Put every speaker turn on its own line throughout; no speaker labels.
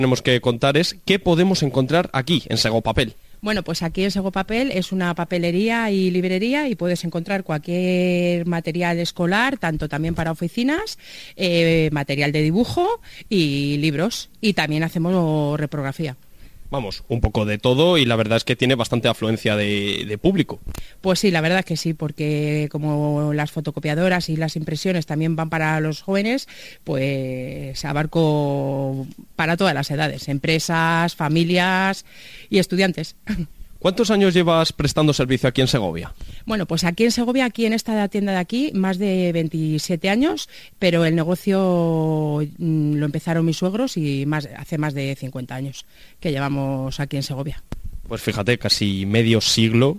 tenemos que contar es qué podemos encontrar aquí en Segopapel.
Bueno, pues aquí en Segopapel es una papelería y librería y puedes encontrar cualquier material escolar, tanto también para oficinas, material de dibujo y libros. Y también hacemos reprografía.
Vamos, un poco de todo y la verdad es que tiene bastante afluencia de público.
Pues sí, la verdad es que sí, porque como las fotocopiadoras y las impresiones también van para los jóvenes, pues abarco para todas las edades, empresas, familias y estudiantes.
¿Cuántos años llevas prestando servicio aquí en Segovia?
Bueno, pues aquí en Segovia, aquí en esta tienda de aquí, más de 27 años, pero el negocio lo empezaron mis suegros y hace más de 50 años que llevamos aquí en Segovia.
Pues fíjate, casi medio siglo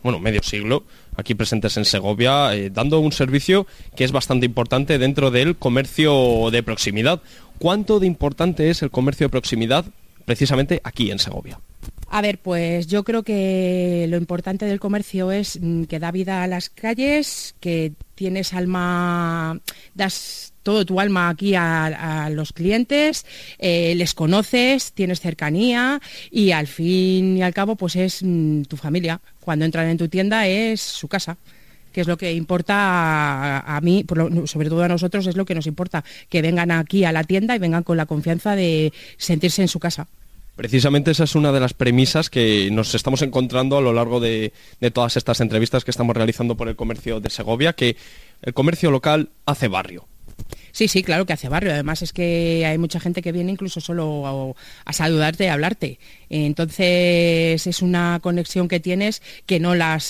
aquí presentes en Segovia, dando un servicio que es bastante importante dentro del comercio de proximidad. ¿Cuánto de importante es el comercio de proximidad precisamente aquí en Segovia?
A ver, pues yo creo que lo importante del comercio es que da vida a las calles, que tienes alma, das todo tu alma aquí a los clientes, les conoces, tienes cercanía y al fin y al cabo pues es tu familia. Cuando entran en tu tienda es su casa, que es lo que importa a mí, sobre todo a nosotros es lo que nos importa, que vengan aquí a la tienda y vengan con la confianza de sentirse en su casa.
Precisamente esa es una de las premisas que nos estamos encontrando a lo largo de todas estas entrevistas que estamos realizando por el comercio de Segovia, que el comercio local hace barrio.
Sí, sí, claro que hace barrio. Además es que hay mucha gente que viene incluso solo a saludarte y a hablarte. Entonces es una conexión que tienes que no las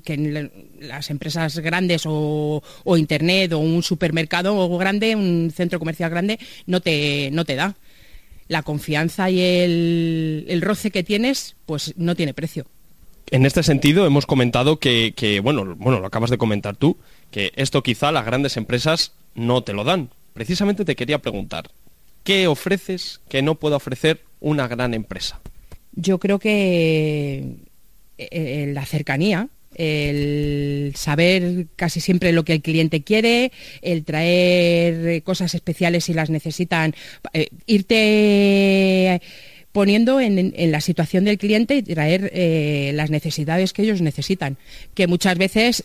empresas grandes o internet o un supermercado grande, un centro comercial grande, no te da. La confianza y el roce que tienes, pues no tiene precio.
En este sentido hemos comentado que lo acabas de comentar tú, que esto quizá las grandes empresas no te lo dan. Precisamente te quería preguntar, ¿qué ofreces que no pueda ofrecer una gran empresa?
Yo creo que la cercanía, el saber casi siempre lo que el cliente quiere, el traer cosas especiales si las necesitan, irte poniendo en la situación del cliente y traer las necesidades que ellos necesitan, que muchas veces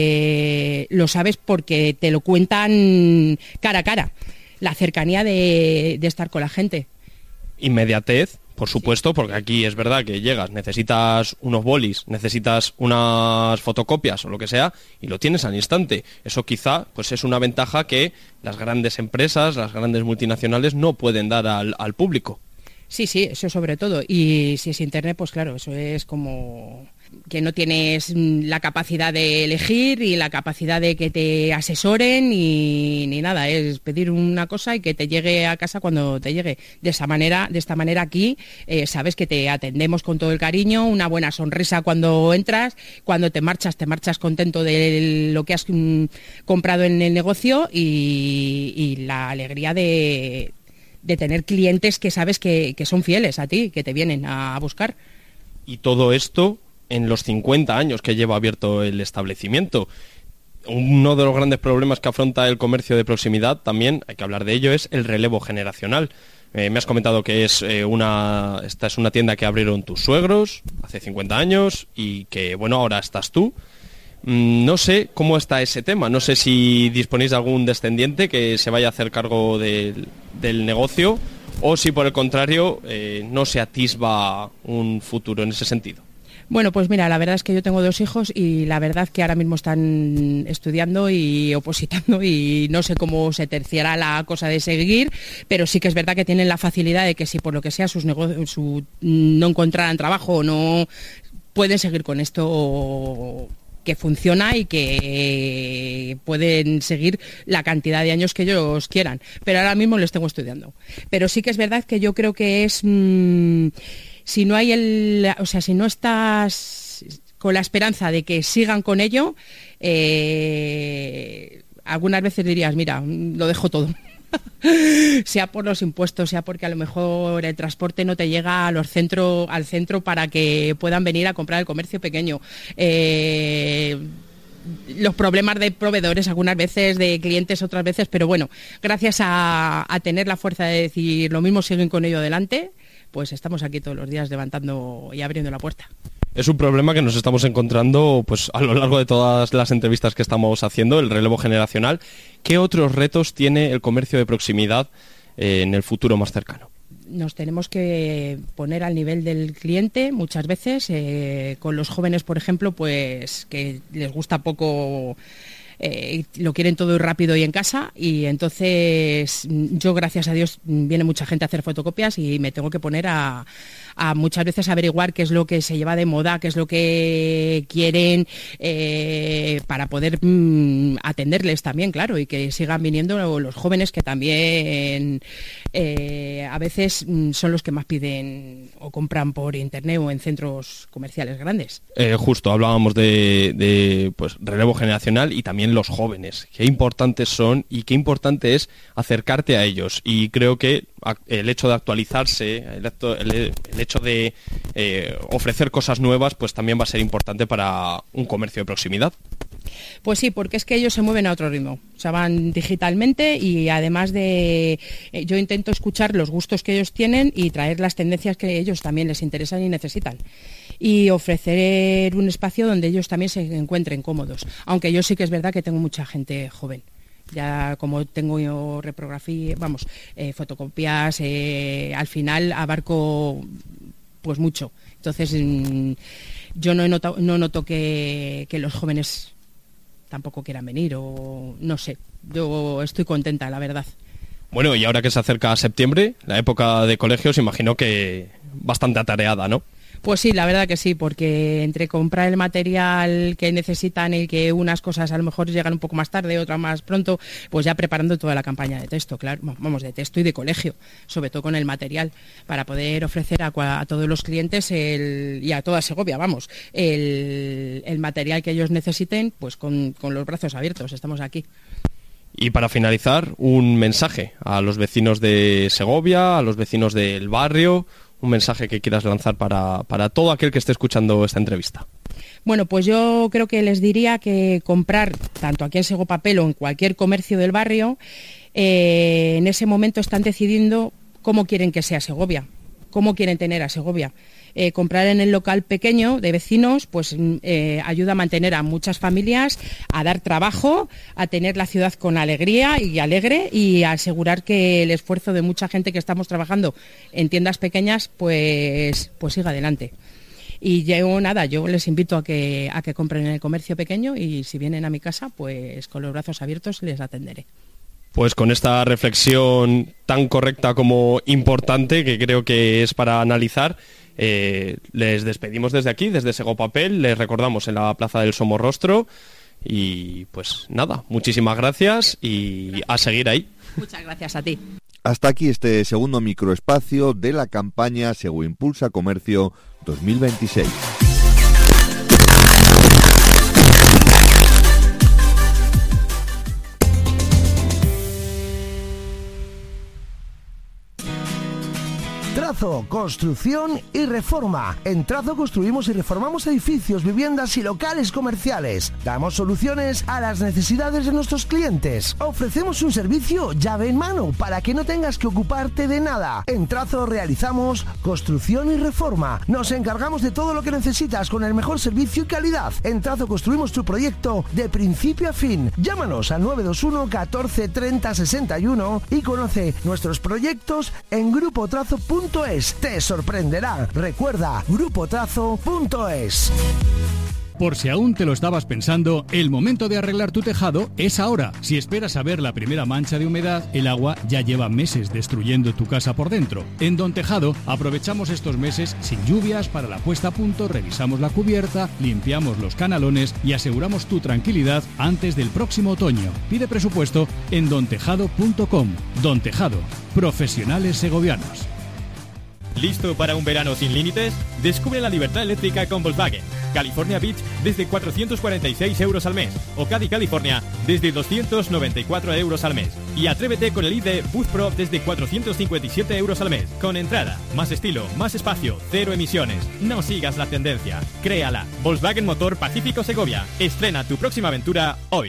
lo sabes porque te lo cuentan cara a cara, la cercanía de estar con la gente.
Inmediatez. Por supuesto, porque aquí es verdad que llegas, necesitas unos bolis, necesitas unas fotocopias o lo que sea, y lo tienes al instante. Eso quizá pues es una ventaja que las grandes empresas, las grandes multinacionales no pueden dar al público.
Sí, sí, eso sobre todo. Y si es internet, pues claro, eso es como que no tienes la capacidad de elegir y la capacidad de que te asesoren ni nada, es pedir una cosa y que te llegue a casa cuando te llegue. De esta manera aquí sabes que te atendemos con todo el cariño, una buena sonrisa cuando entras, cuando te marchas contento de lo que has comprado en el negocio y la alegría de tener clientes que sabes que son fieles a ti, que te vienen a buscar.
Y todo esto en los 50 años que lleva abierto el establecimiento. Uno de los grandes problemas que afronta el comercio de proximidad, también hay que hablar de ello, es el relevo generacional. Me has comentado que esta es una tienda que abrieron tus suegros hace 50 años y que, bueno, ahora estás tú. No sé cómo está ese tema, no sé si disponéis de algún descendiente que se vaya a hacer cargo del negocio o si por el contrario no se atisba un futuro en ese sentido.
Bueno, pues mira, la verdad es que yo tengo 2 hijos y la verdad que ahora mismo están estudiando y opositando y no sé cómo se terciará la cosa de seguir, pero sí que es verdad que tienen la facilidad de que si por lo que sea sus negocios no encontraran trabajo o no, pueden seguir con esto que funciona y que pueden seguir la cantidad de años que ellos quieran, pero ahora mismo les tengo estudiando. Pero sí que es verdad que yo creo que es... si no estás con la esperanza de que sigan con ello, algunas veces dirías, mira, lo dejo todo. Sea por los impuestos, sea porque a lo mejor el transporte no te llega al centro para que puedan venir a comprar el comercio pequeño. los problemas de proveedores algunas veces, de clientes otras veces, pero bueno, gracias a tener la fuerza de decir lo mismo, siguen con ello adelante, pues estamos aquí todos los días levantando y abriendo la puerta.
Es un problema que nos estamos encontrando pues a lo largo de todas las entrevistas que estamos haciendo, el relevo generacional. ¿Qué otros retos tiene el comercio de proximidad en el futuro más cercano?
Nos tenemos que poner al nivel del cliente muchas veces, con los jóvenes, por ejemplo, pues que les gusta poco, lo quieren todo rápido y en casa, y entonces yo, gracias a Dios, viene mucha gente a hacer fotocopias y me tengo que poner a muchas veces averiguar qué es lo que se lleva de moda, qué es lo que quieren, para poder atenderles también, claro, y que sigan viniendo los jóvenes, que también a veces son los que más piden o compran por internet o en centros comerciales grandes.
Justo, hablábamos de pues, relevo generacional y también los jóvenes. Qué importantes son y qué importante es acercarte a ellos. Y creo que el hecho de actualizarse, el hecho de ofrecer cosas nuevas, pues también va a ser importante para un comercio de proximidad.
Pues sí, porque es que ellos se mueven a otro ritmo, o sea, van digitalmente, y además de yo intento escuchar los gustos que ellos tienen y traer las tendencias que ellos también les interesan y necesitan, y ofrecer un espacio donde ellos también se encuentren cómodos, aunque yo sí que es verdad que tengo mucha gente joven. Ya como tengo yo fotocopias, al final abarco pues mucho. Entonces yo no noto que los jóvenes tampoco quieran venir, o no sé. Yo estoy contenta, la verdad.
Bueno, y ahora que se acerca septiembre, la época de colegios, imagino que bastante atareada, ¿no?
Pues sí, la verdad que sí, porque entre comprar el material que necesitan y que unas cosas a lo mejor llegan un poco más tarde, otras más pronto, pues ya preparando toda la campaña de texto, claro, vamos, de texto y de colegio, sobre todo con el material, para poder ofrecer a todos los clientes y a toda Segovia, vamos, el material que ellos necesiten, pues con los brazos abiertos, estamos aquí.
Y para finalizar, un mensaje a los vecinos de Segovia, a los vecinos del barrio, un mensaje que quieras lanzar para todo aquel que esté escuchando esta entrevista.
Bueno, pues yo creo que les diría que comprar, tanto aquí en Segopapel o en cualquier comercio del barrio, en ese momento están decidiendo cómo quieren que sea Segovia, cómo quieren tener a Segovia. Comprar en el local pequeño de vecinos pues ayuda a mantener a muchas familias, a dar trabajo, a tener la ciudad con alegría y alegre, y a asegurar que el esfuerzo de mucha gente que estamos trabajando en tiendas pequeñas pues siga adelante. Y yo les invito a que compren en el comercio pequeño, y si vienen a mi casa, pues con los brazos abiertos les atenderé.
Pues con esta reflexión tan correcta como importante, que creo que es para analizar, les despedimos desde aquí, desde Segopapel. Les recordamos en la Plaza del Somorrostro, y pues nada, muchísimas gracias y a seguir ahí.
Muchas gracias a ti.
Hasta aquí este segundo microespacio de la campaña Sego Impulsa Comercio 2026.
Trazo, construcción y reforma. En Trazo construimos y reformamos edificios, viviendas y locales comerciales. Damos soluciones a las necesidades de nuestros clientes. Ofrecemos un servicio llave en mano para que no tengas que ocuparte de nada. En Trazo realizamos construcción y reforma. Nos encargamos de todo lo que necesitas con el mejor servicio y calidad. En Trazo construimos tu proyecto de principio a fin. Llámanos al 921 14 30 61 y conoce nuestros proyectos en grupotrazo.es. Te sorprenderá. Recuerda, grupotrazo.es.
Por si aún te lo estabas pensando, el momento de arreglar tu tejado es ahora. Si esperas a ver la primera mancha de humedad, el agua ya lleva meses destruyendo tu casa por dentro. En Don Tejado aprovechamos estos meses sin lluvias para la puesta a punto, revisamos la cubierta, limpiamos los canalones y aseguramos tu tranquilidad antes del próximo otoño. Pide presupuesto en dontejado.com. Don Tejado, profesionales segovianos.
¿Listo para un verano sin límites? Descubre la libertad eléctrica con Volkswagen. California Beach desde 446 euros al mes o Caddy California desde 294 euros al mes. Y atrévete con el ID Boost Pro desde 457 euros al mes. Con entrada, más estilo, más espacio, cero emisiones. No sigas la tendencia, créala. Volkswagen Motor Pacífico Segovia. Estrena tu próxima aventura hoy.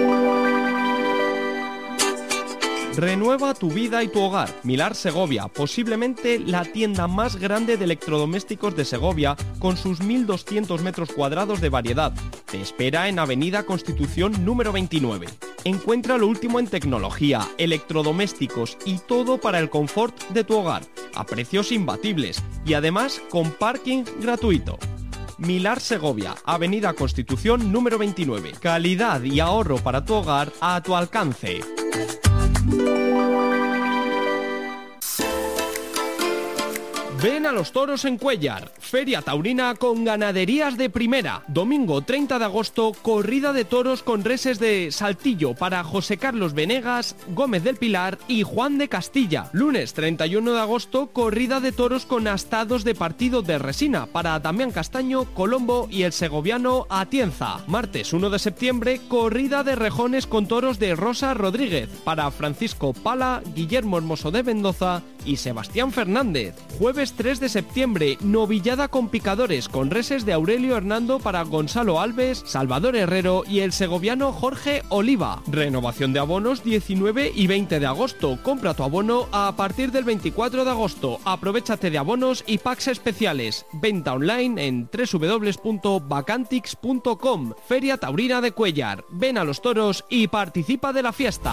Renueva tu vida y tu hogar. Milar Segovia, posiblemente la tienda más grande de electrodomésticos de Segovia, con sus 1.200 metros cuadrados de variedad. Te espera en Avenida Constitución número 29. Encuentra lo último en tecnología, electrodomésticos y todo para el confort de tu hogar, a precios imbatibles y además con parking gratuito. Milar Segovia, Avenida Constitución número 29. Calidad y ahorro para tu hogar a tu alcance. Ven a los toros en Cuéllar, feria taurina con ganaderías de primera. Domingo 30 de agosto, corrida de toros con reses de Saltillo para José Carlos Venegas, Gómez del Pilar y Juan de Castilla. Lunes 31 de agosto, corrida de toros con astados de partido de resina para Damián Castaño, Colombo y el segoviano Atienza. Martes 1 de septiembre, corrida de rejones con toros de Rosa Rodríguez para Francisco Pala, Guillermo Hermoso de Mendoza y Sebastián Fernández. Jueves 3 de septiembre, novillada con picadores con reses de Aurelio Hernando para Gonzalo Alves, Salvador Herrero y el segoviano Jorge Oliva. Renovación de abonos 19 y 20 de agosto. Compra tu abono a partir del 24 de agosto. Aprovéchate de abonos y packs especiales. Venta online en www.vacantix.com. Feria Taurina de Cuéllar. Ven a los toros y participa de la fiesta.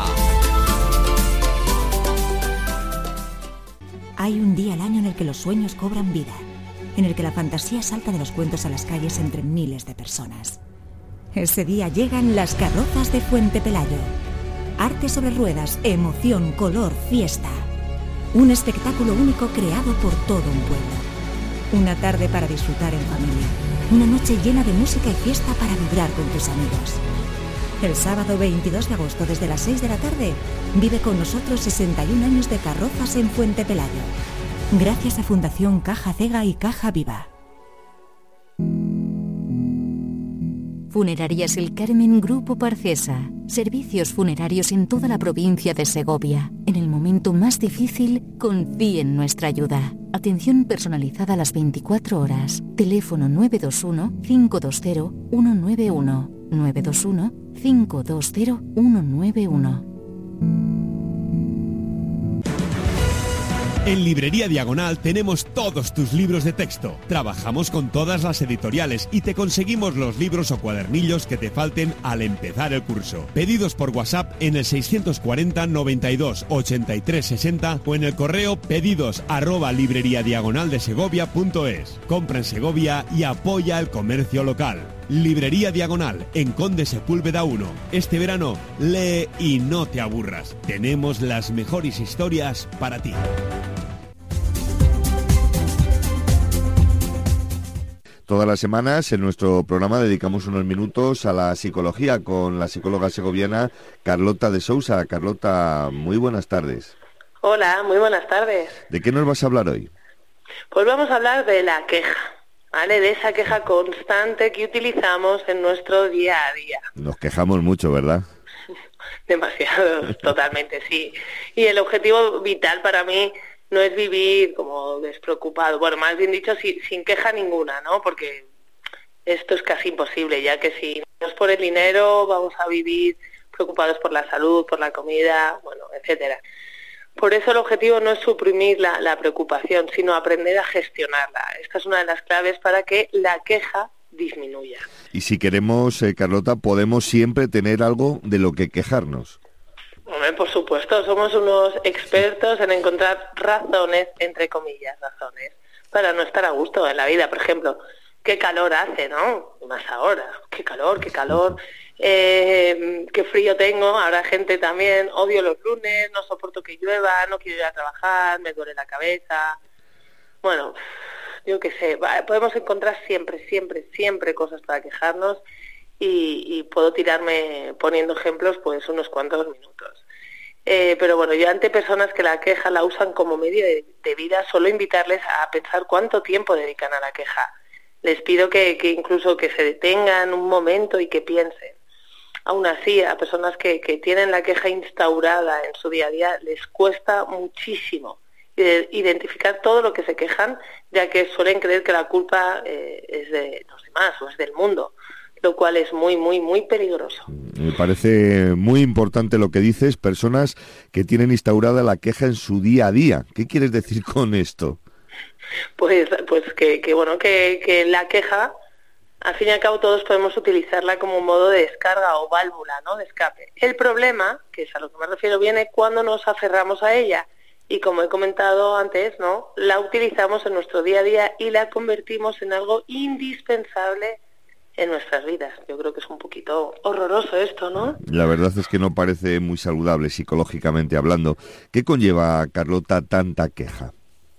Hay un día al año en el que los sueños cobran vida, en el que la fantasía salta de los cuentos a las calles entre miles de personas. Ese día llegan las carrozas de Fuente Pelayo. Arte sobre ruedas, emoción, color, fiesta. Un espectáculo único creado por todo un pueblo. Una tarde para disfrutar en familia. Una noche llena de música y fiesta para vibrar con tus amigos. El sábado 22 de agosto desde las 6 de la tarde, vive con nosotros 61 años de carrozas en Fuente Pelayo. Gracias a Fundación Caja Cega y Caja Viva.
Funerarias El Carmen Grupo Parcesa. Servicios funerarios en toda la provincia de Segovia. En el momento más difícil, confíe en nuestra ayuda. Atención personalizada a las 24 horas. Teléfono 921-520-191. 921-520-191.
En Librería Diagonal tenemos todos tus libros de texto. Trabajamos con todas las editoriales y te conseguimos los libros o cuadernillos que te falten al empezar el curso. Pedidos por WhatsApp en el 640 92 83 60 o en el correo pedidos@libreriadiagonaldesegovia.es. Compra en Segovia y apoya el comercio local. Librería Diagonal, en Conde Sepúlveda 1. Este verano, lee y no te aburras. Tenemos las mejores historias para ti.
Todas las semanas en nuestro programa dedicamos unos minutos a la psicología con la psicóloga segoviana Carlota de Sousa. Carlota, muy buenas tardes.
Hola, muy buenas tardes.
¿De qué nos vas a hablar hoy?
Pues vamos a hablar de la queja, ¿vale? De esa queja constante que utilizamos en nuestro día a día.
Nos quejamos mucho, ¿verdad?
Demasiado, totalmente, sí. Y el objetivo vital para mí no es vivir como despreocupado, bueno, más bien dicho, sin queja ninguna, ¿no? Porque esto es casi imposible, ya que si no es por el dinero, vamos a vivir preocupados por la salud, por la comida, bueno, etcétera. Por eso el objetivo no es suprimir la preocupación, sino aprender a gestionarla. Esta es una de las claves para que la queja disminuya.
Y si queremos, Carlota, podemos siempre tener algo de lo que quejarnos.
Hombre, por supuesto, somos unos expertos en encontrar razones, entre comillas, razones, para no estar a gusto en la vida. Por ejemplo, qué calor hace, ¿no? Más ahora, qué calor, qué frío tengo. Habrá gente también, odio los lunes, no soporto que llueva, no quiero ir a trabajar, me duele la cabeza. Bueno, yo qué sé, podemos encontrar siempre cosas para quejarnos y puedo tirarme poniendo ejemplos pues unos cuantos minutos. Pero bueno, yo ante personas que la queja la usan como medio de vida, suelo invitarles a pensar cuánto tiempo dedican a la queja. Les pido que incluso que se detengan un momento y que piensen. Aún así, a personas que tienen la queja instaurada en su día a día, les cuesta muchísimo identificar todo lo que se quejan, ya que suelen creer que la culpa es de los demás o es del mundo, lo cual es muy, muy, muy peligroso.
Me parece muy importante lo que dices, personas que tienen instaurada la queja en su día a día. ¿Qué quieres decir con esto?
Pues que la queja, al fin y al cabo, todos podemos utilizarla como un modo de descarga o válvula, ¿no?, de escape. El problema, que es a lo que me refiero, viene cuando nos aferramos a ella y, como he comentado antes, ¿no?, la utilizamos en nuestro día a día y la convertimos en algo indispensable en nuestras vidas. Yo creo que es un poquito horroroso esto, ¿no?
La verdad es que no parece muy saludable psicológicamente hablando. ¿Qué conlleva, Carlota, tanta queja?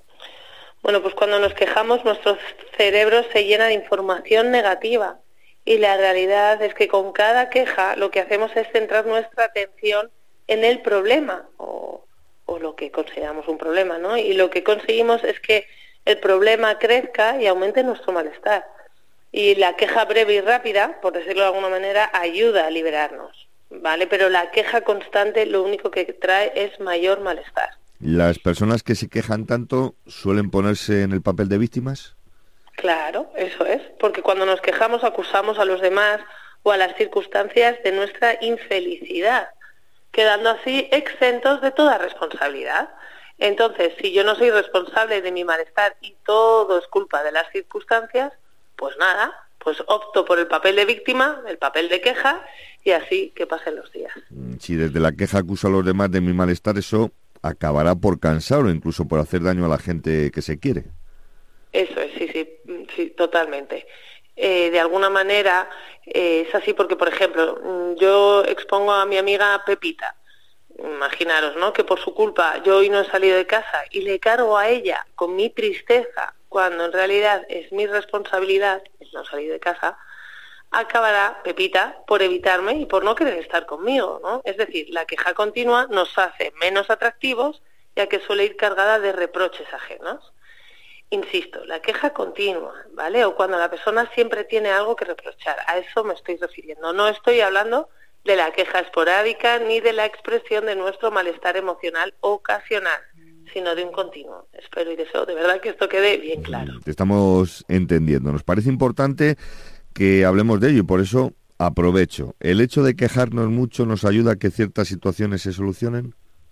Bueno, pues cuando nos quejamos, nuestro cerebro se llena de información negativa y la realidad es que con cada queja lo que hacemos es centrar nuestra atención en el problema o lo que consideramos un problema, ¿no? Y lo que conseguimos es que el problema crezca y aumente nuestro malestar. Y la queja breve y rápida, por decirlo de alguna manera, ayuda a liberarnos, ¿vale? Pero la queja constante lo único que trae es mayor malestar.
¿Las personas que se quejan tanto suelen ponerse en el papel de víctimas?
Claro, eso es, porque cuando nos quejamos acusamos a los demás o a las circunstancias de nuestra infelicidad, quedando así exentos de toda responsabilidad. Entonces, si yo no soy responsable de mi malestar y todo es culpa de las circunstancias, pues nada, pues opto por el papel de víctima, el papel de queja, y así que pasen los días.
Si desde la queja acuso a los demás de mi malestar, eso acabará por cansar o incluso por hacer daño a la gente que se quiere.
Eso es, sí, totalmente. De alguna manera es así porque, por ejemplo, yo expongo a mi amiga Pepita. Imaginaros, ¿no?, que por su culpa yo hoy no he salido de casa y le cargo a ella con mi tristeza, cuando en realidad es mi responsabilidad el no salir de casa, acabará Pepita por evitarme y por no querer estar conmigo, ¿no? Es decir, la queja continua nos hace menos atractivos, ya que suele ir cargada de reproches ajenos. Insisto, la queja continua, ¿vale? O cuando la persona siempre tiene algo que reprochar, a eso me estoy refiriendo. No estoy hablando de la queja esporádica ni de la expresión de nuestro malestar emocional ocasional, sino de un continuo. Espero y deseo de verdad que esto quede bien claro.
Te estamos entendiendo. Nos parece importante que hablemos de ello y por eso aprovecho. ¿El hecho de quejarnos mucho nos ayuda a que ciertas situaciones se solucionen?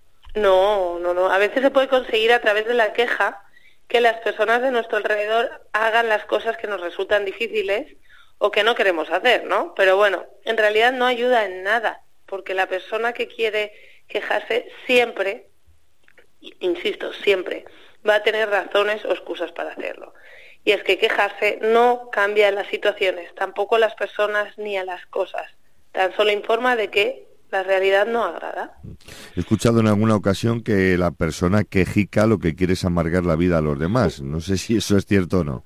No. A veces se puede conseguir a través de la queja que las personas de nuestro alrededor hagan las cosas que nos resultan difíciles o que no queremos hacer, ¿no? Pero bueno, en realidad no ayuda en nada, porque la persona que quiere quejarse siempre, insisto, siempre va a tener razones o excusas para hacerlo. Y es que quejarse no cambia las situaciones, tampoco a las personas ni a las cosas. Tan solo informa de que la realidad no agrada.
He escuchado en alguna ocasión que la persona quejica lo que quiere es amargar la vida a los demás. No sé si eso es cierto o no.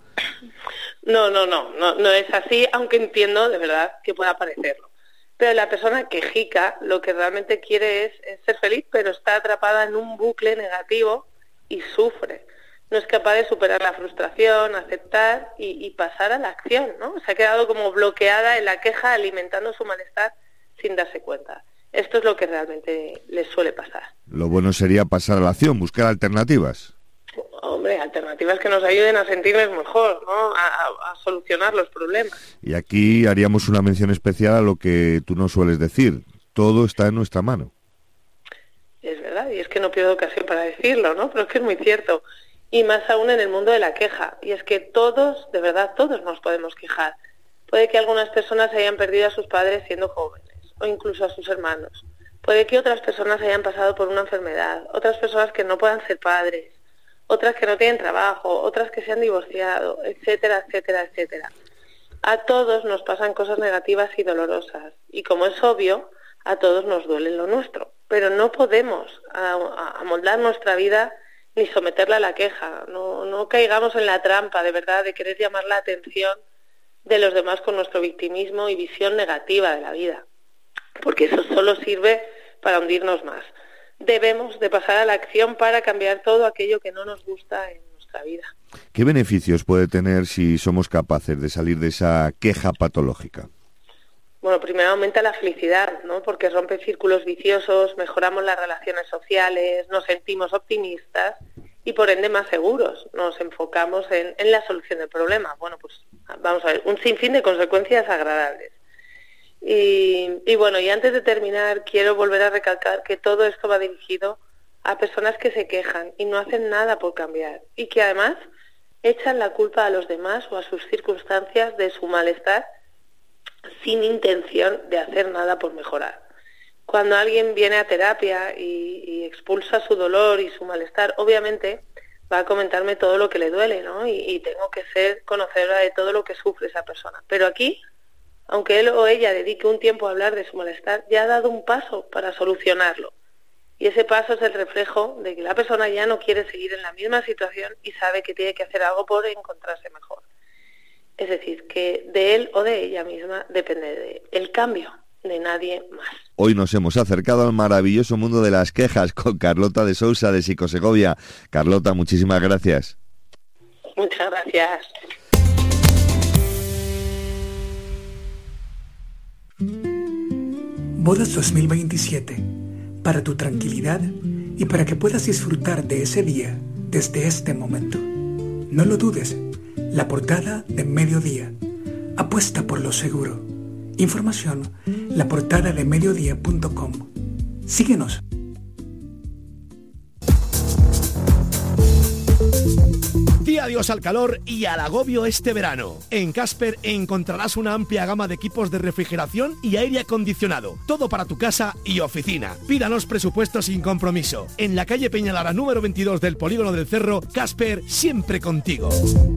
No es así, aunque entiendo de verdad que pueda parecerlo. Pero la persona quejica lo que realmente quiere es ser feliz, pero está atrapada en un bucle negativo y sufre. No es capaz de superar la frustración, aceptar y pasar a la acción, ¿no? Se ha quedado como bloqueada en la queja, alimentando su malestar sin darse cuenta. Esto es lo que realmente les suele pasar.
Lo bueno sería pasar a la acción, buscar alternativas.
Hombre, alternativas que nos ayuden a sentirnos mejor, ¿no? A solucionar los problemas.
Y aquí haríamos una mención especial a lo que tú nos sueles decir. Todo está en nuestra mano.
Es verdad, y es que no pierdo ocasión para decirlo, ¿no? Pero es que es muy cierto. Y más aún en el mundo de la queja. Y es que todos, de verdad, todos nos podemos quejar. Puede que algunas personas hayan perdido a sus padres siendo jóvenes, o incluso a sus hermanos. Puede que otras personas hayan pasado por una enfermedad, otras personas que no puedan ser padres, otras que no tienen trabajo, otras que se han divorciado, etcétera, etcétera, etcétera. A todos nos pasan cosas negativas y dolorosas. Y como es obvio, a todos nos duele lo nuestro. Pero no podemos amoldar nuestra vida ni someterla a la queja. No caigamos en la trampa, de verdad, de querer llamar la atención de los demás con nuestro victimismo y visión negativa de la vida. Porque eso solo sirve para hundirnos más. Debemos de pasar a la acción para cambiar todo aquello que no nos gusta en nuestra vida.
¿Qué beneficios puede tener si somos capaces de salir de esa queja patológica?
Bueno, primero aumenta la felicidad, ¿no? Porque rompe círculos viciosos, mejoramos las relaciones sociales, nos sentimos optimistas y por ende más seguros. Nos enfocamos en la solución del problema. Bueno, pues vamos a ver, un sinfín de consecuencias agradables. Y bueno, y antes de terminar, quiero volver a recalcar que todo esto va dirigido a personas que se quejan y no hacen nada por cambiar y que además echan la culpa a los demás o a sus circunstancias de su malestar sin intención de hacer nada por mejorar. Cuando alguien viene a terapia y expulsa su dolor y su malestar, obviamente va a comentarme todo lo que le duele, ¿no? Y tengo que ser conocedora de todo lo que sufre esa persona. Pero aquí, aunque él o ella dedique un tiempo a hablar de su malestar, ya ha dado un paso para solucionarlo. Y ese paso es el reflejo de que la persona ya no quiere seguir en la misma situación y sabe que tiene que hacer algo por encontrarse mejor. Es decir, que de él o de ella misma depende el cambio, de nadie más.
Hoy nos hemos acercado al maravilloso mundo de las quejas con Carlota de Sousa de Psicosegovia. Carlota, muchísimas gracias.
Muchas gracias.
Bodas 2027. Para tu tranquilidad y para que puedas disfrutar de ese día desde este momento. No lo dudes. La portada de Mediodía. Apuesta por lo seguro. Información, laportadadeMediodía.com. Síguenos.
Di adiós al calor y al agobio este verano. En Casper encontrarás una amplia gama de equipos de refrigeración y aire acondicionado. Todo para tu casa y oficina. Pídanos presupuestos sin compromiso. En la calle Peñalara número 22 del Polígono del Cerro, Casper siempre contigo.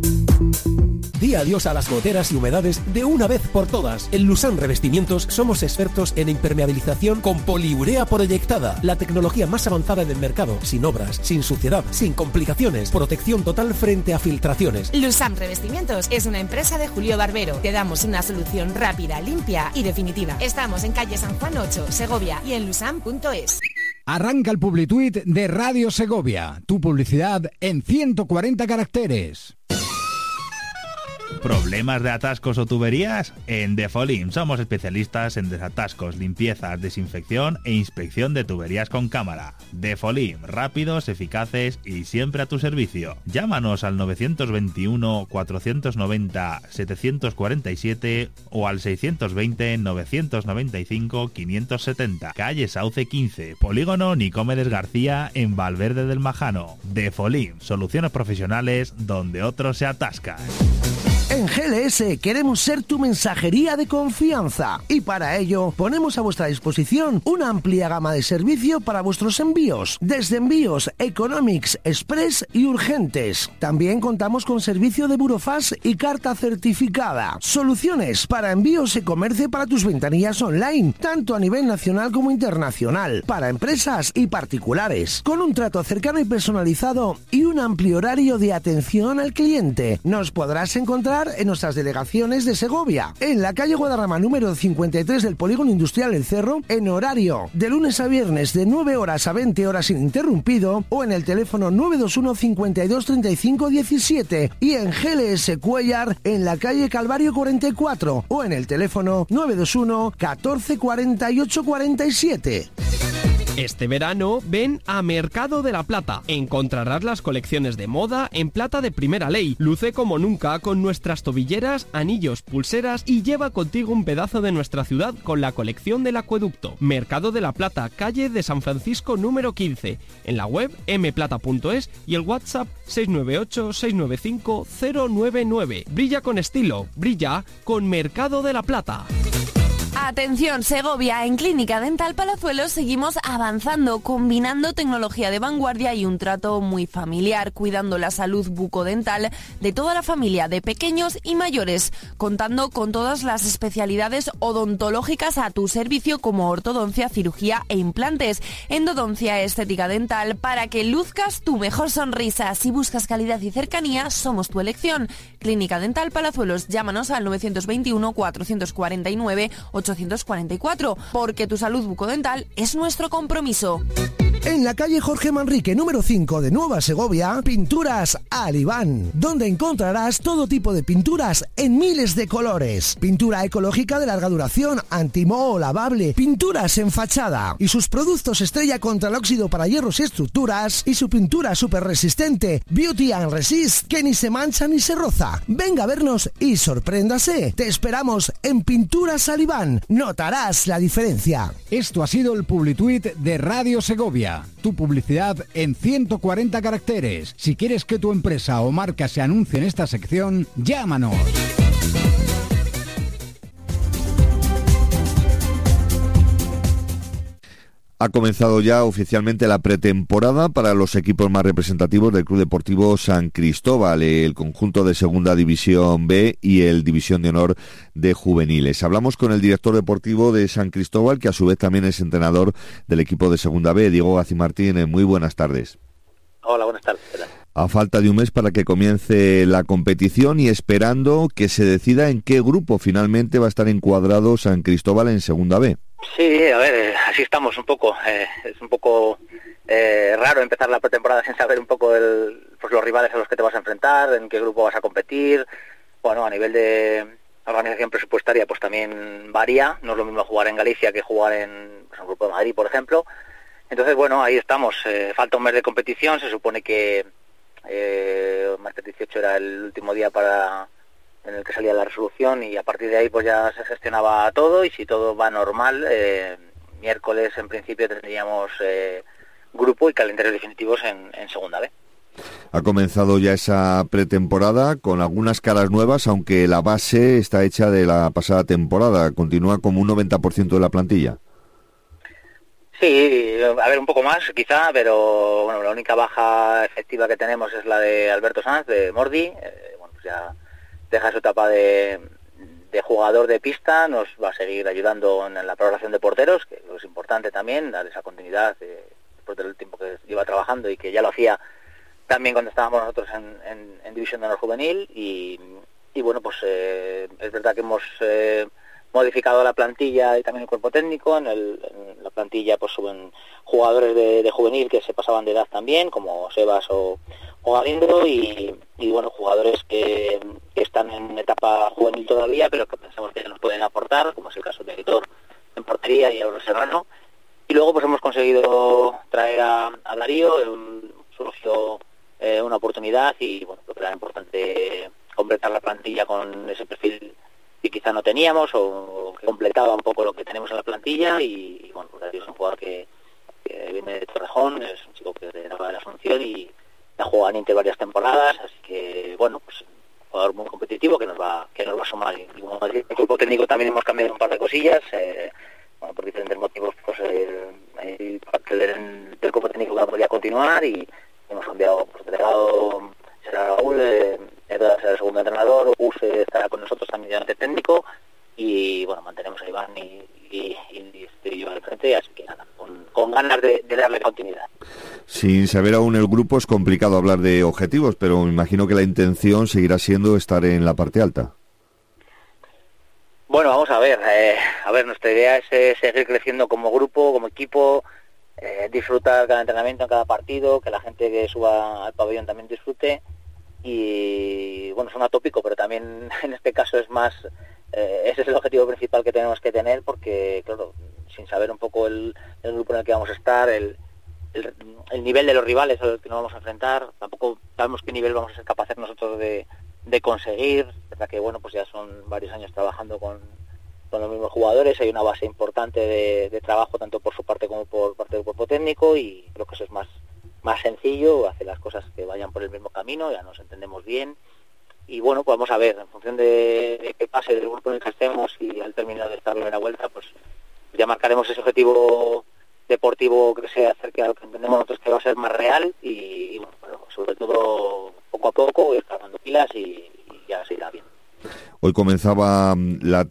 Di adiós a las goteras y humedades de una vez por todas. En Lusam Revestimientos somos expertos en impermeabilización con poliurea proyectada, la tecnología más avanzada del mercado, sin obras, sin suciedad, sin complicaciones, protección total frente a filtraciones.
Lusam Revestimientos es una empresa de Julio Barbero. Te damos una solución rápida, limpia y definitiva. Estamos en calle San Juan 8, Segovia y en lusam.es.
Arranca el Publituit de Radio Segovia. Tu publicidad en 140 caracteres.
¿Problemas de atascos o tuberías? En Defolim somos especialistas en desatascos, limpiezas, desinfección e inspección de tuberías con cámara. Defolim, rápidos, eficaces y siempre a tu servicio. Llámanos al 921 490 747 o al 620 995 570. Calle Sauce 15, Polígono Nicomedes García en Valverde del Majano. Defolim, soluciones profesionales donde otros se atascan.
En GLS queremos ser tu mensajería de confianza y para ello ponemos a vuestra disposición una amplia gama de servicio para vuestros envíos, desde envíos Economics, Express y urgentes. También contamos con servicio de burofax y carta certificada. Soluciones para envíos e comercio para tus ventanillas online, tanto a nivel nacional como internacional, para empresas y particulares, con un trato cercano y personalizado y un amplio horario de atención al cliente. Nos podrás encontrar en nuestras delegaciones de Segovia, en la calle Guadarrama número 53 del Polígono Industrial El Cerro, en horario de lunes a viernes de 9 horas a 20 horas ininterrumpido, o en el teléfono 921 52 35 17 y en GLS Cuellar en la calle Calvario 44 o en el teléfono 921 14 48 47.
Este verano ven a Mercado de la Plata. Encontrarás las colecciones de moda en plata de primera ley. Luce como nunca con nuestras tobilleras, anillos, pulseras y lleva contigo un pedazo de nuestra ciudad con la colección del acueducto. Mercado de la Plata, calle de San Francisco número 15. En la web mplata.es y el WhatsApp 698 695 099. Brilla con estilo, brilla con Mercado de la Plata.
Atención Segovia, en Clínica Dental Palazuelos seguimos avanzando, combinando tecnología de vanguardia y un trato muy familiar, cuidando la salud bucodental de toda la familia, de pequeños y mayores, contando con todas las especialidades odontológicas a tu servicio como ortodoncia, cirugía e implantes, endodoncia, estética dental, para que luzcas tu mejor sonrisa. Si buscas calidad y cercanía, somos tu elección. Clínica Dental Palazuelos, llámanos al 921 449 844, porque tu salud bucodental es nuestro compromiso.
En la calle Jorge Manrique, número 5 de Nueva Segovia, Pinturas Alibán, donde encontrarás todo tipo de pinturas en miles de colores. Pintura ecológica de larga duración, antimoho, lavable, pinturas en fachada y sus productos estrella contra el óxido para hierros y estructuras y su pintura súper resistente, Beauty and Resist, que ni se mancha ni se roza. Venga a vernos y sorpréndase. Te esperamos en Pinturas Alibán. Notarás la diferencia.
Esto ha sido el Publituit de Radio Segovia. Tu publicidad en 140 caracteres. Si quieres que tu empresa o marca se anuncie en esta sección, llámanos.
Ha comenzado ya oficialmente la pretemporada para los equipos más representativos del Club Deportivo San Cristóbal, el conjunto de Segunda División B y el División de Honor de Juveniles. Hablamos con el director deportivo de San Cristóbal, que a su vez también es entrenador del equipo de Segunda B, Diego Gacimartín. Muy buenas tardes.
Hola, buenas tardes.
A falta de un mes para que comience la competición y esperando que se decida en qué grupo finalmente va a estar encuadrado San Cristóbal en Segunda B.
Sí, a ver, así estamos un poco. Es un poco raro empezar la pretemporada sin saber un poco pues los rivales a los que te vas a enfrentar, en qué grupo vas a competir. Bueno, a nivel de organización presupuestaria pues también varía. No es lo mismo jugar en Galicia que jugar en un grupo de Madrid, por ejemplo. Entonces, bueno, ahí estamos. Falta un mes de competición. Se supone que martes 18 era el último día en el que salía la resolución, y a partir de ahí pues ya se gestionaba todo, y si todo va normal, miércoles en principio tendríamos grupo y calendarios definitivos en Segunda B.
Ha comenzado ya esa pretemporada con algunas caras nuevas, aunque la base está hecha de la pasada temporada. Continúa como un 90% de la plantilla.
Sí, a ver, un poco más quizá, pero bueno, la única baja efectiva que tenemos es la de Alberto Sanz, de Mordi. Bueno, pues ya deja su etapa de jugador de pista, nos va a seguir ayudando en la programación de porteros, que es importante también, dar esa continuidad después del tiempo que lleva trabajando y que ya lo hacía también cuando estábamos nosotros en División de Honor Juvenil. Y bueno, pues es verdad que hemos modificado la plantilla y también el cuerpo técnico. En la plantilla pues suben jugadores de juvenil que se pasaban de edad también, como Sebas o Galindo, y bueno, jugadores que están en etapa juvenil todavía, pero que pensamos que nos pueden aportar, como es el caso de Editor en portería y Auro Serrano. Y luego pues hemos conseguido traer a Darío, surgió una oportunidad, y bueno, creo que era importante completar la plantilla con ese perfil que quizá no teníamos, o que completaba un poco lo que tenemos en la plantilla. Y bueno, pues Darío es un jugador que viene de Torrejón, es un chico que de la Asunción y ha jugado en Inter varias temporadas, así que bueno, pues un jugador muy competitivo que nos va a sumar. Y como el cuerpo técnico también hemos cambiado un par de cosillas, bueno, por diferentes motivos, pues hay parte del cuerpo técnico que no podía continuar, y hemos cambiado pues delegado, será Raúl, será el segundo entrenador, Use estará con nosotros también delante técnico, y bueno, mantenemos a Iván y estoy yo al frente, así que nada, con ganas de darle continuidad.
Sin saber aún el grupo es complicado hablar de objetivos, pero me imagino que la intención seguirá siendo estar en la parte alta.
Bueno, vamos a ver, nuestra idea es seguir creciendo como grupo, como equipo, disfrutar cada entrenamiento, en cada partido, que la gente que suba al pabellón también disfrute. Y bueno, suena tópico, pero también en este caso es más, ese es el objetivo principal que tenemos que tener, porque claro, sin saber un poco el grupo en el que vamos a estar, el nivel de los rivales a los que nos vamos a enfrentar, tampoco sabemos qué nivel vamos a ser capaces nosotros de conseguir. Es verdad que bueno, pues ya son varios años trabajando con los mismos jugadores, hay una base importante de trabajo tanto por su parte como por parte del cuerpo técnico, y creo que eso es más sencillo, hacer las cosas que vayan por el mismo camino, ya nos entendemos bien. Y bueno, pues vamos a ver, en función de qué pase del grupo en el que estemos, y al terminar de esta primera vuelta, pues ya marcaremos ese objetivo deportivo que se acerque a lo que entendemos nosotros que va a ser más real, y bueno, sobre todo poco a poco ir cargando pilas y ya se irá bien.
Hoy comenzaba la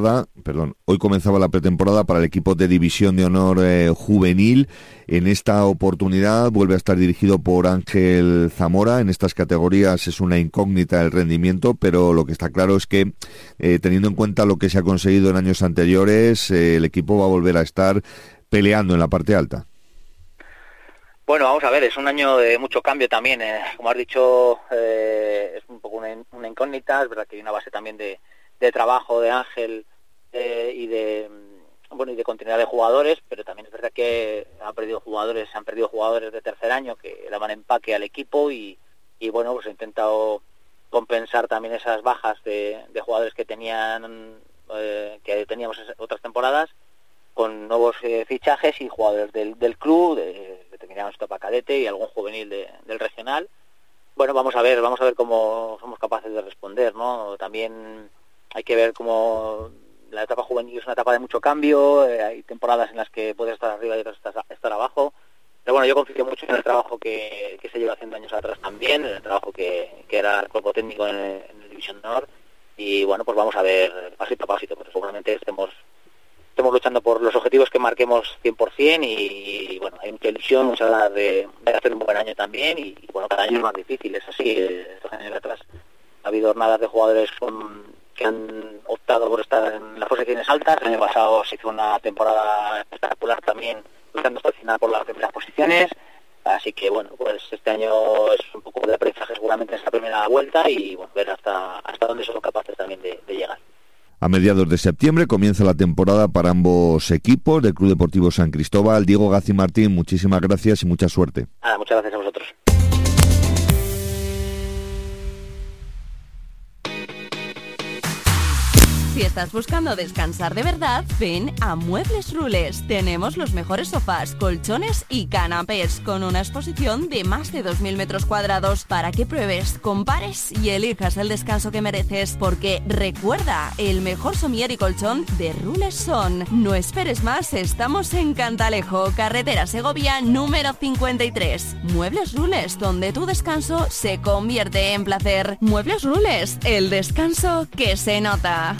pretemporada para el equipo de División de Honor Juvenil. En esta oportunidad vuelve a estar dirigido por Ángel Zamora. En estas categorías es una incógnita el rendimiento, pero lo que está claro es que, teniendo en cuenta lo que se ha conseguido en años anteriores, el equipo va a volver a estar peleando en la parte alta.
Bueno, vamos a ver, es un año de mucho cambio también. Como has dicho, es un poco una incógnita. Es verdad que hay una base también de trabajo de Ángel y de continuidad de jugadores, pero también es verdad que se han perdido jugadores de tercer año que daban empaque al equipo y bueno, pues he intentado compensar también esas bajas de jugadores que teníamos en otras temporadas con nuevos fichajes y jugadores del club, que terminaron su etapa cadete y algún juvenil del regional. Bueno, vamos a ver cómo somos capaces de responder, ¿no? También hay que ver cómo la etapa juvenil es una etapa de mucho cambio, hay temporadas en las que puedes estar arriba y otras estar abajo. Pero bueno, yo confío mucho en el trabajo que se lleva haciendo años atrás también, en el trabajo que era el cuerpo técnico en el División de Honor. Y bueno, pues vamos a ver pasito a pasito, pero seguramente estemos luchando por los objetivos que marquemos 100% y bueno, hay mucha ilusión, mucha ganas de hacer un buen año también y bueno, cada año es más difícil, es así. Estos años atrás ha habido jornadas de jugadores que han optado por estar en las posiciones altas. El año pasado se hizo una temporada espectacular también, luchando hasta el final por las primeras posiciones, así que bueno, pues este año es un poco de aprendizaje seguramente en esta primera vuelta y bueno, ver hasta dónde son capaces también de llegar.
A mediados de septiembre comienza la temporada para ambos equipos del Club Deportivo San Cristóbal. Diego Gazzi Martín, muchísimas gracias y mucha suerte.
Muchas gracias a vosotros.
Si estás buscando descansar de verdad, ven a Muebles Rules. Tenemos los mejores sofás, colchones y canapés, con una exposición de más de 2.000 metros cuadrados para que pruebes, compares y elijas el descanso que mereces. Porque recuerda, el mejor somier y colchón de Rules son. No esperes más, estamos en Cantalejo, carretera Segovia número 53. Muebles Rules, donde tu descanso se convierte en placer. Muebles Rules, el descanso que se nota.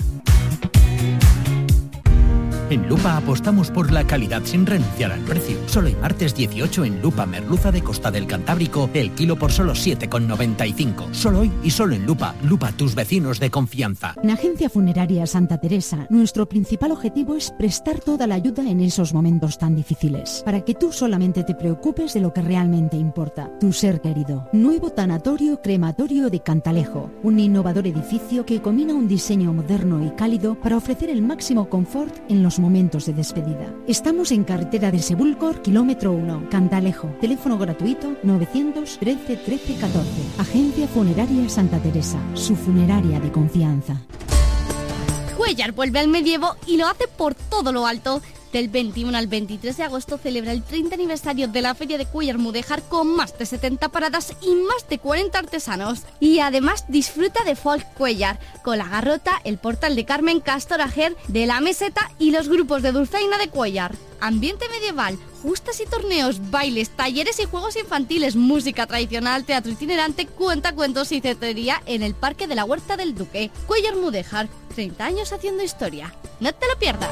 En Lupa apostamos por la calidad sin renunciar al precio. Solo el martes 18 en Lupa merluza de Costa del Cantábrico, el kilo por solo 7,95. Solo hoy y solo en Lupa. Lupa, tus vecinos de confianza.
En Agencia Funeraria Santa Teresa, nuestro principal objetivo es prestar toda la ayuda en esos momentos tan difíciles, para que tú solamente te preocupes de lo que realmente importa, tu ser querido. Nuevo tanatorio crematorio de Cantalejo, un innovador edificio que combina un diseño moderno y cálido para ofrecer el máximo confort en los momentos de despedida. Estamos en carretera de Sebúlcor, kilómetro 1, Cantalejo. Teléfono gratuito 913 13 14. Agencia Funeraria Santa Teresa, su funeraria de confianza.
Cuéllar vuelve al medievo y lo hace por todo lo alto. Del 21 al 23 de agosto celebra el 30 aniversario de la Feria de Cuéllar Mudéjar con más de 70 paradas y más de 40 artesanos. Y además disfruta de Folk Cuéllar, con la Garrota, el Portal de Carmen, Castor Ajer, de la Meseta y los grupos de Dulzaina de Cuéllar. Ambiente medieval, justas y torneos, bailes, talleres y juegos infantiles, música tradicional, teatro itinerante, cuentacuentos y cetrería en el Parque de la Huerta del Duque. Cuéllar Mudéjar, 30 años haciendo historia. ¡No te lo pierdas!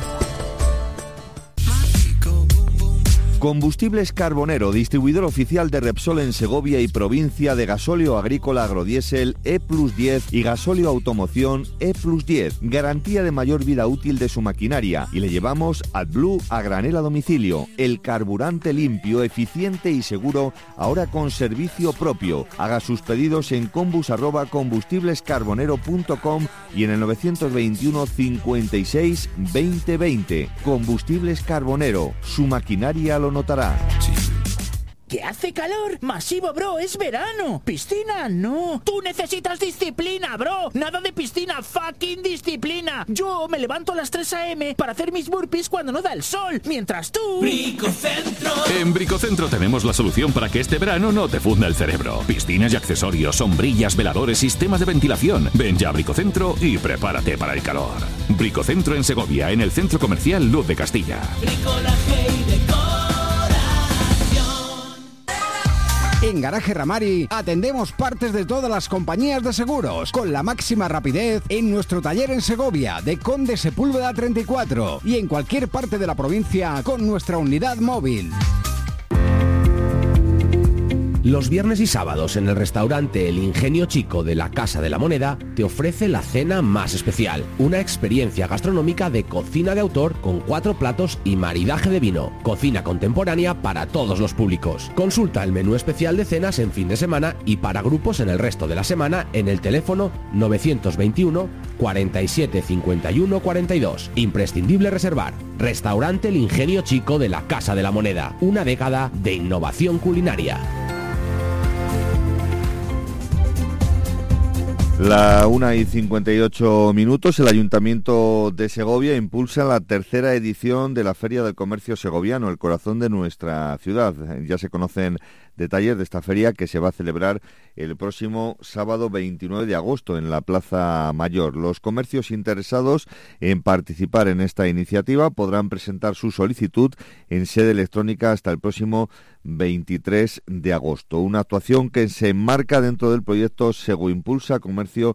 Combustibles Carbonero, distribuidor oficial de Repsol en Segovia y provincia, de gasóleo agrícola agrodiésel E+10 y gasóleo automoción E+10. Garantía de mayor vida útil de su maquinaria y le llevamos AdBlue a granel a domicilio. El carburante limpio, eficiente y seguro, ahora con servicio propio. Haga sus pedidos en combus@combustiblescarbonero.com y en el 921 56 20 20. Combustibles Carbonero, su maquinaria lo notará.
¿Que hace calor? Masivo, bro, es verano. Piscina, no. Tú necesitas disciplina, bro. Nada de piscina, fucking disciplina. Yo me levanto a las 3 a.m. para hacer mis burpees cuando no da el sol, mientras tú...
Bricocentro. En Bricocentro tenemos la solución para que este verano no te funda el cerebro. Piscinas y accesorios, sombrillas, veladores, sistemas de ventilación. Ven ya a Bricocentro y prepárate para el calor. Bricocentro en Segovia, en el Centro Comercial Luz de Castilla.
Bricolaje y decor.
En Garaje Ramari atendemos partes de todas las compañías de seguros con la máxima rapidez en nuestro taller en Segovia de Conde Sepúlveda 34 y en cualquier parte de la provincia con nuestra unidad móvil.
Los viernes y sábados en el restaurante El Ingenio Chico de la Casa de la Moneda te ofrece la cena más especial, una experiencia gastronómica de cocina de autor con 4 platos y maridaje de vino, cocina contemporánea para todos los públicos. Consulta el menú especial de cenas en fin de semana y para grupos en el resto de la semana en el teléfono 921 47 51 42. Imprescindible reservar. Restaurante El Ingenio Chico de la Casa de la Moneda, una década de innovación culinaria.
La 1:58. El Ayuntamiento de Segovia impulsa la 3ª edición de la Feria del Comercio Segoviano, el corazón de nuestra ciudad. Ya se conocen detalles de esta feria que se va a celebrar el próximo sábado 29 de agosto en la Plaza Mayor. Los comercios interesados en participar en esta iniciativa podrán presentar su solicitud en sede electrónica hasta el próximo 23 de agosto. Una actuación que se enmarca dentro del proyecto Segoimpulsa Comercio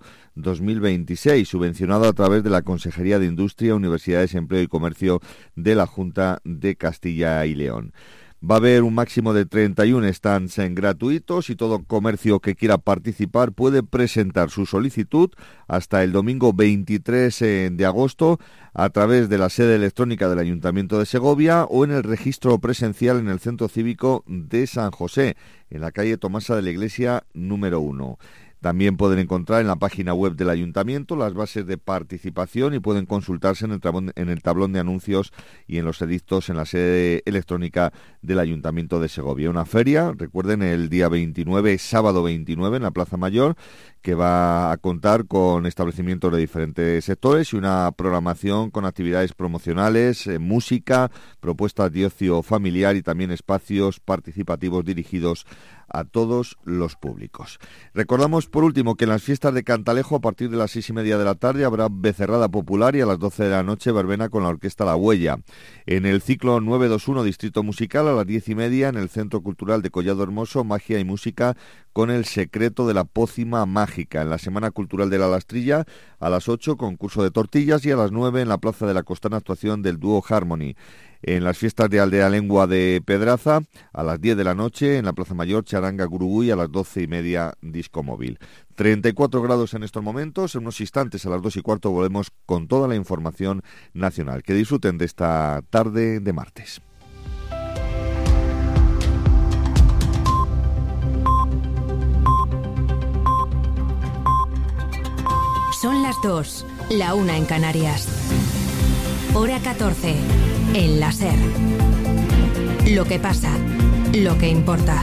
2026, subvencionado a través de la Consejería de Industria, Universidades, Empleo y Comercio de la Junta de Castilla y León. Va a haber un máximo de 31 stands gratuitos y todo comercio que quiera participar puede presentar su solicitud hasta el domingo 23 de agosto a través de la sede electrónica del Ayuntamiento de Segovia o en el registro presencial en el Centro Cívico de San José, en la calle Tomasa de la Iglesia número 1. También pueden encontrar en la página web del Ayuntamiento las bases de participación y pueden consultarse en el tablón de anuncios y en los edictos en la sede electrónica del Ayuntamiento de Segovia. Una feria, recuerden, el día 29, sábado 29, en la Plaza Mayor, que va a contar con establecimientos de diferentes sectores y una programación con actividades promocionales, música, propuestas de ocio familiar y también espacios participativos dirigidos a todos los públicos. Recordamos por último que en las fiestas de Cantalejo a partir de las 6:30 de la tarde habrá becerrada popular y a las 12 de la noche verbena con la orquesta La Huella. En el ciclo 921 Distrito Musical a las 10:30 en el Centro Cultural de Collado Hermoso, magia y música con El secreto de la pócima mágica. En la Semana Cultural de la Lastrilla a las 8 concurso de tortillas y a las 9 en la Plaza de la Costana actuación del dúo Harmony. En las fiestas de Aldea Lengua de Pedraza, a las 10 de la noche, en la Plaza Mayor, charanga gurugú y a las 12:30, disco móvil. 34 grados en estos momentos, en unos instantes a las 2:15 volvemos con toda la información nacional. Que disfruten de esta tarde de martes.
Son las 2, la 1 en Canarias. Hora 14, en la SER. Lo que pasa, lo que importa.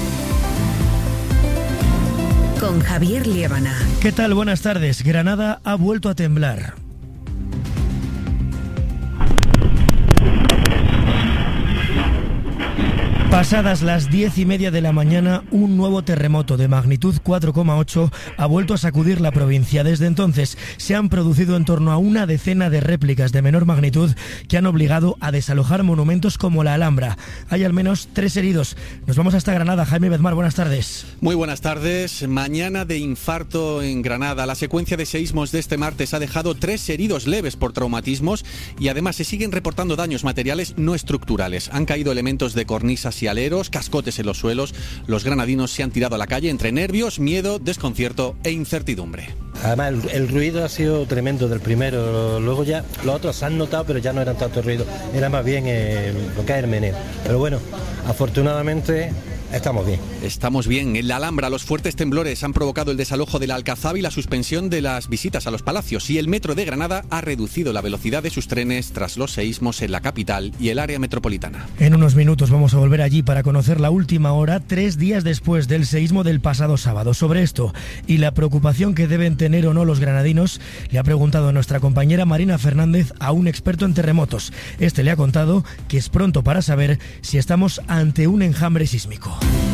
Con Javier Liébana.
¿Qué tal? Buenas tardes. Granada ha vuelto a temblar. Pasadas las 10:30 de la mañana, un nuevo terremoto de magnitud 4,8 ha vuelto a sacudir la provincia. Desde entonces se han producido en torno a una decena de réplicas de menor magnitud que han obligado a desalojar monumentos como la Alhambra. Hay al menos 3 heridos. Nos vamos hasta Granada. Jaime Bedmar, buenas tardes.
Muy buenas tardes. Mañana de infarto en Granada. La secuencia de seísmos de este martes ha dejado 3 heridos leves por traumatismos y además se siguen reportando daños materiales no estructurales. Han caído elementos de cornisas y aleros, cascotes en los suelos. Los granadinos se han tirado a la calle entre nervios, miedo, desconcierto e incertidumbre.
Además el ruido ha sido tremendo del primero, luego ya los otros se han notado, pero ya no eran tanto ruido, era más bien lo que es el meneo. Pero bueno, afortunadamente estamos bien.
Estamos bien. En la Alhambra, los fuertes temblores han provocado el desalojo de la Alcazaba y la suspensión de las visitas a los palacios. Y el metro de Granada ha reducido la velocidad de sus trenes tras los seísmos en la capital y el área metropolitana.
En unos minutos vamos a volver allí para conocer la última hora, 3 días después del seísmo del pasado sábado. Sobre esto y la preocupación que deben tener o no los granadinos, le ha preguntado a nuestra compañera Marina Fernández a un experto en terremotos. Este le ha contado que es pronto para saber si estamos ante un enjambre sísmico.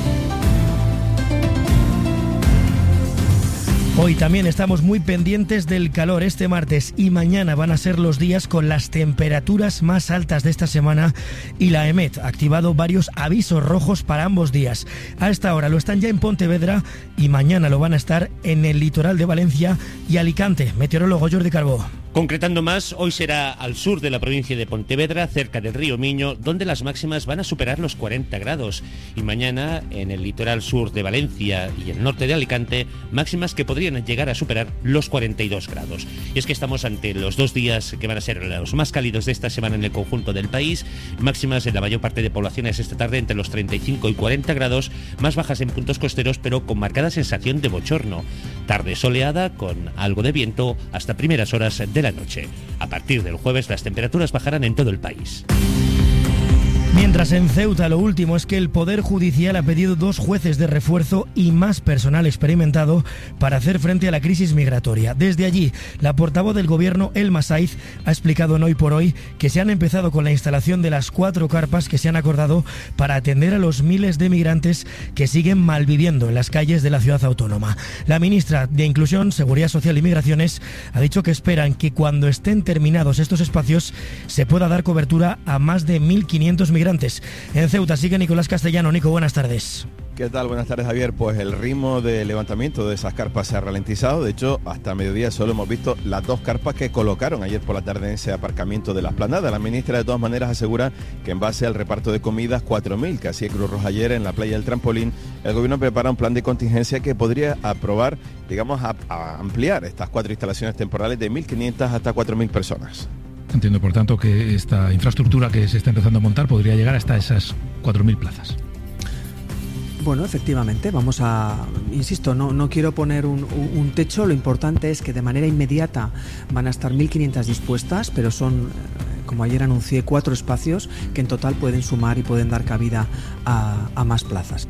Hoy también estamos muy pendientes del calor. Este martes y mañana van a ser los días con las temperaturas más altas de esta semana y la EMET ha activado varios avisos rojos para ambos días. A esta hora lo están ya en Pontevedra y mañana lo van a estar en el litoral de Valencia y Alicante. Meteorólogo Jordi Carbó.
Concretando más, hoy será al sur de la provincia de Pontevedra, cerca del río Miño, donde las máximas van a superar los 40 grados. Y mañana, en el litoral sur de Valencia y el norte de Alicante, máximas que podrían llegar a superar los 42 grados. Y es que estamos ante los 2 días que van a ser los más cálidos de esta semana en el conjunto del país. Máximas en la mayor parte de poblaciones esta tarde entre los 35 y 40 grados, más bajas en puntos costeros, pero con marcada sensación de bochorno. Tarde soleada, con algo de viento, hasta primeras horas de la noche. A partir del jueves las temperaturas bajarán en todo el país.
Mientras en Ceuta lo último es que el Poder Judicial ha pedido 2 jueces de refuerzo y más personal experimentado para hacer frente a la crisis migratoria. Desde allí, la portavoz del Gobierno, Elma Saiz, ha explicado en Hoy por Hoy que se han empezado con la instalación de las 4 carpas que se han acordado para atender a los miles de migrantes que siguen malviviendo en las calles de la ciudad autónoma. La ministra de Inclusión, Seguridad Social y Migraciones ha dicho que esperan que cuando estén terminados estos espacios se pueda dar cobertura a más de 1.500 migrantes. En Ceuta sigue Nicolás Castellano. Nico, buenas tardes.
¿Qué tal? Buenas tardes, Javier. Pues el ritmo de levantamiento de esas carpas se ha ralentizado. De hecho, hasta mediodía solo hemos visto las 2 carpas que colocaron ayer por la tarde en ese aparcamiento de la Esplanada. La ministra de todas maneras asegura que en base al reparto de comidas 4.000 que hacía Cruz Roja ayer en la playa del Trampolín, el gobierno prepara un plan de contingencia que podría aprobar, a ampliar estas 4 instalaciones temporales de 1.500 hasta 4.000 personas.
Entiendo, por tanto, que esta infraestructura que se está empezando a montar podría llegar hasta esas 4.000 plazas.
Bueno, efectivamente, insisto, no quiero poner un techo, lo importante es que de manera inmediata van a estar 1.500 dispuestas, pero son, como ayer anuncié, 4 espacios que en total pueden sumar y pueden dar cabida a más plazas.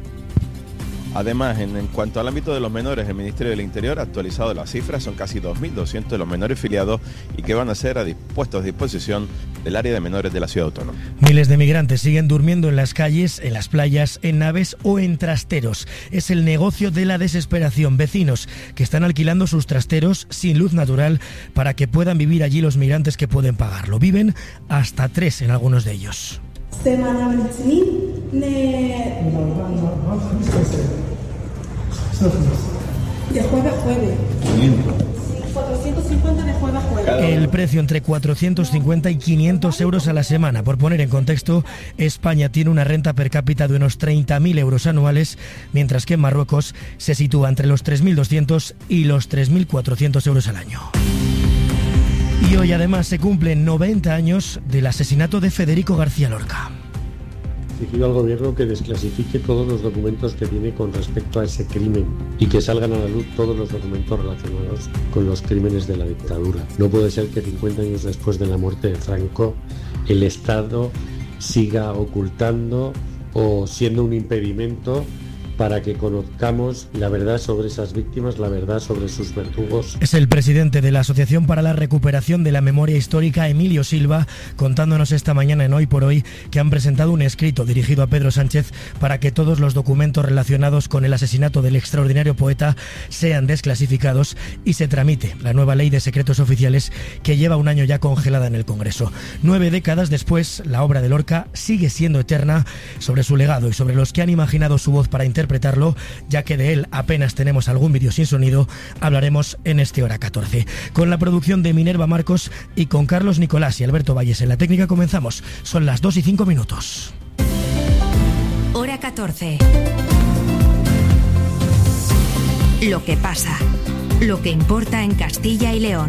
Además, en cuanto al ámbito de los menores, el Ministerio del Interior ha actualizado las cifras, son casi 2.200 de los menores filiados y que van a ser puestos a disposición del área de menores de la ciudad autónoma.
Miles de migrantes siguen durmiendo en las calles, en las playas, en naves o en trasteros. Es el negocio de la desesperación. Vecinos que están alquilando sus trasteros sin luz natural para que puedan vivir allí los migrantes que pueden pagarlo. Viven hasta 3 en algunos de ellos.
De jueves a jueves. 450 de jueves a jueves.
El precio entre 450 y 500 euros a la semana. Por poner en contexto, España tiene una renta per cápita de unos 30.000 euros anuales, mientras que en Marruecos se sitúa entre los 3.200 y los 3.400 euros al año. Y hoy además se cumplen 90 años del asesinato de Federico García Lorca.
Pido al gobierno que desclasifique todos los documentos que tiene con respecto a ese crimen y que salgan a la luz todos los documentos relacionados con los crímenes de la dictadura. No puede ser que 50 años después de la muerte de Franco el Estado siga ocultando o siendo un impedimento para que conozcamos la verdad sobre esas víctimas, la verdad sobre sus verdugos.
Es el presidente de la Asociación para la Recuperación de la Memoria Histórica, Emilio Silva, contándonos esta mañana en Hoy por Hoy que han presentado un escrito dirigido a Pedro Sánchez para que todos los documentos relacionados con el asesinato del extraordinario poeta sean desclasificados y se tramite la nueva ley de secretos oficiales que lleva un año ya congelada en el Congreso. 9 décadas después, la obra de Lorca sigue siendo eterna. Sobre su legado y sobre los que han imaginado su voz para interpretarlo, ya que de él apenas tenemos algún vídeo sin sonido, hablaremos en este Hora 14. Con la producción de Minerva Marcos y con Carlos Nicolás y Alberto Valles en la técnica comenzamos. Son las 2:05.
Hora 14. Lo que pasa, lo que importa en Castilla y León.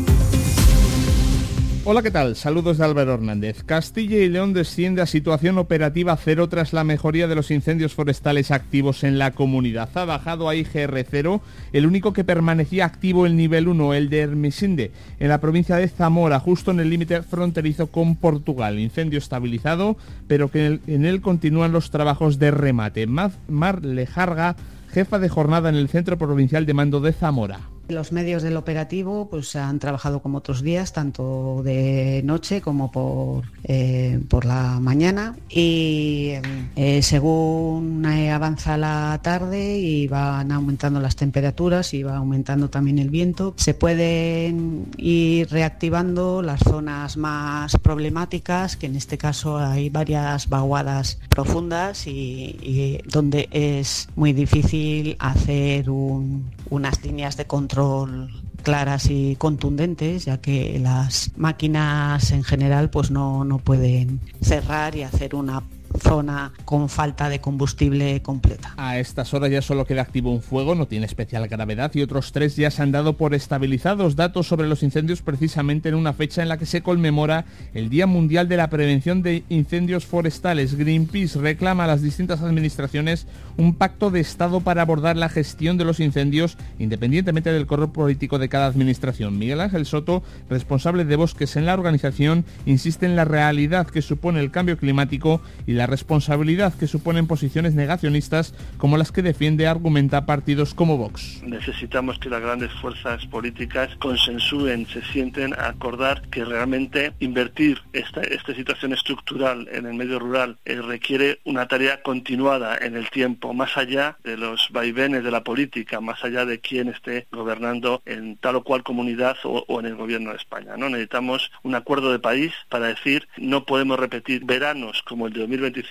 Hola, ¿qué tal? Saludos de Álvaro Hernández. Castilla y León desciende a situación operativa cero tras la mejoría de los incendios forestales activos en la comunidad. Ha bajado a IGR 0, el único que permanecía activo el nivel 1, el de Ermesinde, en la provincia de Zamora, justo en el límite fronterizo con Portugal. Incendio estabilizado, pero que en él continúan los trabajos de remate. Mar Lejarga, jefa de jornada en el Centro Provincial de Mando de Zamora.
Los medios del operativo pues han trabajado como otros días, tanto de noche como por la mañana, y según avanza la tarde y van aumentando las temperaturas y va aumentando también el viento, se pueden ir reactivando las zonas más problemáticas, que en este caso hay varias vaguadas profundas y donde es muy difícil hacer unas líneas de control claras y contundentes, ya que las máquinas en general pues no pueden cerrar y hacer una zona con falta de combustible completa.
A estas horas ya solo queda activo un fuego, no tiene especial gravedad, y otros 3 ya se han dado por estabilizados. Datos sobre los incendios precisamente en una fecha en la que se conmemora el Día Mundial de la Prevención de Incendios Forestales. Greenpeace reclama a las distintas administraciones un pacto de Estado para abordar la gestión de los incendios independientemente del color político de cada administración. Miguel Ángel Soto, responsable de bosques en la organización, insiste en la realidad que supone el cambio climático y la responsabilidad que suponen posiciones negacionistas como las que defiende argumenta partidos como Vox.
Necesitamos que las grandes fuerzas políticas consensúen, se sienten a acordar que realmente invertir esta situación estructural en el medio rural requiere una tarea continuada en el tiempo, más allá de los vaivenes de la política, más allá de quién esté gobernando en tal o cual comunidad o en el gobierno de España, ¿no? Necesitamos un acuerdo de país para decir no podemos repetir veranos como el de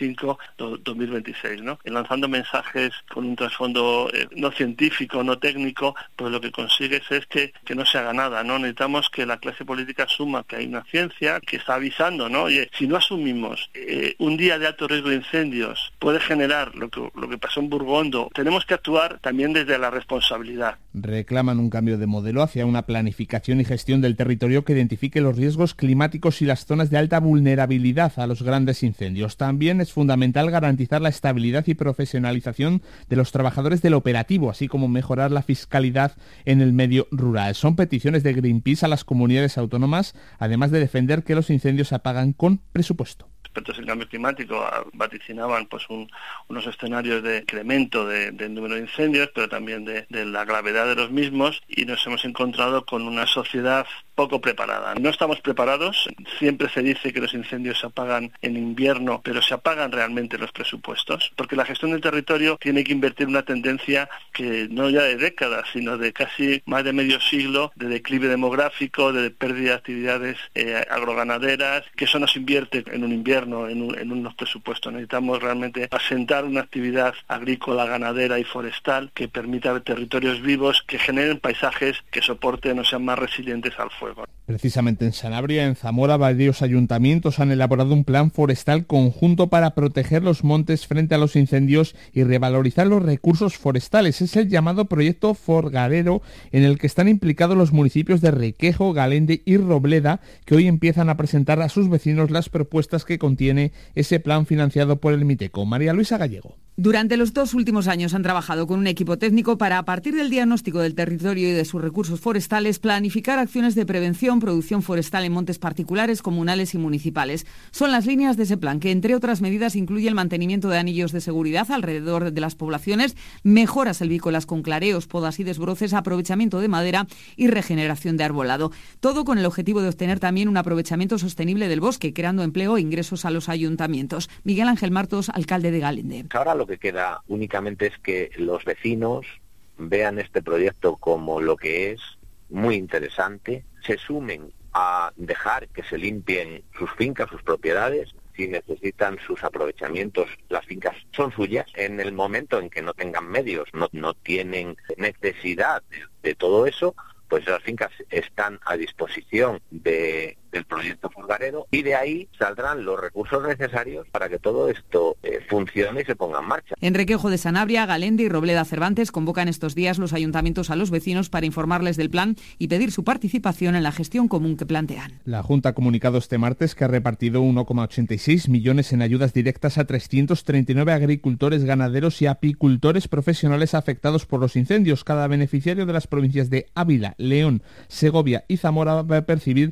2025-2026, ¿no? Y lanzando mensajes con un trasfondo no científico, no técnico, pues lo que consigues es que no se haga nada, ¿no? Necesitamos que la clase política asuma que hay una ciencia que está avisando, ¿no? Oye, si no asumimos un día de alto riesgo de incendios puede generar lo que pasó en Burgondo, tenemos que actuar también desde la responsabilidad.
Reclaman un cambio de modelo hacia una planificación y gestión del territorio que identifique los riesgos climáticos y las zonas de alta vulnerabilidad a los grandes incendios. También es fundamental garantizar la estabilidad y profesionalización de los trabajadores del operativo, así como mejorar la fiscalidad en el medio rural. Son peticiones de Greenpeace a las comunidades autónomas, además de defender que los incendios se apagan con presupuesto.
Expertos en cambio climático vaticinaban pues unos escenarios de incremento del número de incendios, pero también de la gravedad de los mismos, y nos hemos encontrado con una sociedad poco preparada. No estamos preparados, siempre se dice que los incendios se apagan en invierno, pero se apagan realmente los presupuestos, porque la gestión del territorio tiene que invertir una tendencia que no ya de décadas, sino de casi más de medio siglo, de declive demográfico, de pérdida de actividades agroganaderas, que eso no se invierte en un invierno, en unos presupuestos. Necesitamos realmente asentar una actividad agrícola, ganadera y forestal que permita territorios vivos, que generen paisajes que soporten o sean más resilientes al fuego.
Precisamente en Sanabria, en Zamora, varios ayuntamientos han elaborado un plan forestal conjunto para proteger los montes frente a los incendios y revalorizar los recursos forestales. Es el llamado proyecto Forgarero, en el que están implicados los municipios de Requejo, Galende y Robleda, que hoy empiezan a presentar a sus vecinos las propuestas que contiene ese plan financiado por el Miteco. María Luisa Gallego.
Durante los 2 últimos años han trabajado con un equipo técnico para, a partir del diagnóstico del territorio y de sus recursos forestales, planificar acciones de prevención, producción forestal en montes particulares, comunales y municipales. Son las líneas de ese plan, que entre otras medidas incluye el mantenimiento de anillos de seguridad alrededor de las poblaciones, mejoras silvícolas con clareos, podas y desbroces, aprovechamiento de madera y regeneración de arbolado. Todo con el objetivo de obtener también un aprovechamiento sostenible del bosque, creando empleo e ingresos a los ayuntamientos. Miguel Ángel Martos, alcalde de Galende.
Ahora lo que queda únicamente es que los vecinos vean este proyecto como lo que es, muy interesante, se sumen a dejar que se limpien sus fincas, sus propiedades. Si necesitan sus aprovechamientos, las fincas son suyas. En el momento en que no tengan medios, no tienen necesidad de todo eso, pues las fincas están a disposición del proyecto Forgarero, y de ahí saldrán los recursos necesarios para que todo esto funcione y se ponga en marcha.
En Requejo de Sanabria, Galende y Robleda Cervantes convocan estos días los ayuntamientos a los vecinos para informarles del plan y pedir su participación en la gestión común que plantean.
La Junta ha comunicado este martes que ha repartido 1,86 millones en ayudas directas a 339 agricultores, ganaderos y apicultores profesionales afectados por los incendios. Cada beneficiario de las provincias de Ávila, León, Segovia y Zamora va a percibir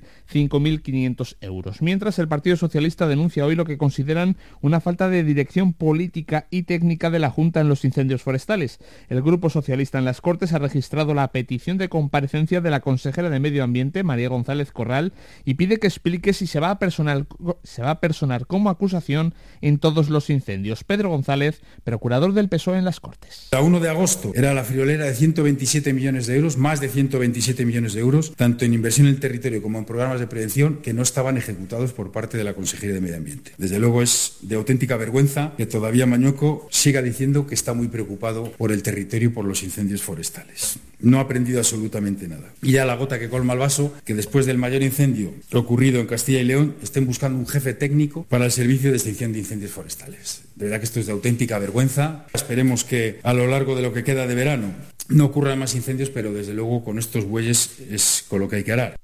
5.500 euros. Mientras, el Partido Socialista denuncia hoy lo que consideran una falta de dirección política y técnica de la Junta en los incendios forestales. El Grupo Socialista en las Cortes ha registrado la petición de comparecencia de la consejera de Medio Ambiente, María González Corral, y pide que explique si se va a personar como acusación en todos los incendios. Pedro González, procurador del PSOE en las Cortes.
La 1 de agosto era la friolera de 127 millones de euros, más de 127 millones de euros, tanto en inversión en el territorio como en programas de prevención solución que no estaban ejecutados por parte de la Consejería de Medio Ambiente. Desde luego es de auténtica vergüenza que todavía Mañoco siga diciendo que está muy preocupado por el territorio y por los incendios forestales. No ha aprendido absolutamente nada. Y ya la gota que colma el vaso, que después del mayor incendio ocurrido en Castilla y León, estén buscando un jefe técnico para el servicio de extinción de incendios forestales. De verdad que esto es de auténtica vergüenza. Esperemos que a lo largo de lo que queda de verano no ocurran más incendios, pero desde luego con estos bueyes es con lo que hay que arar.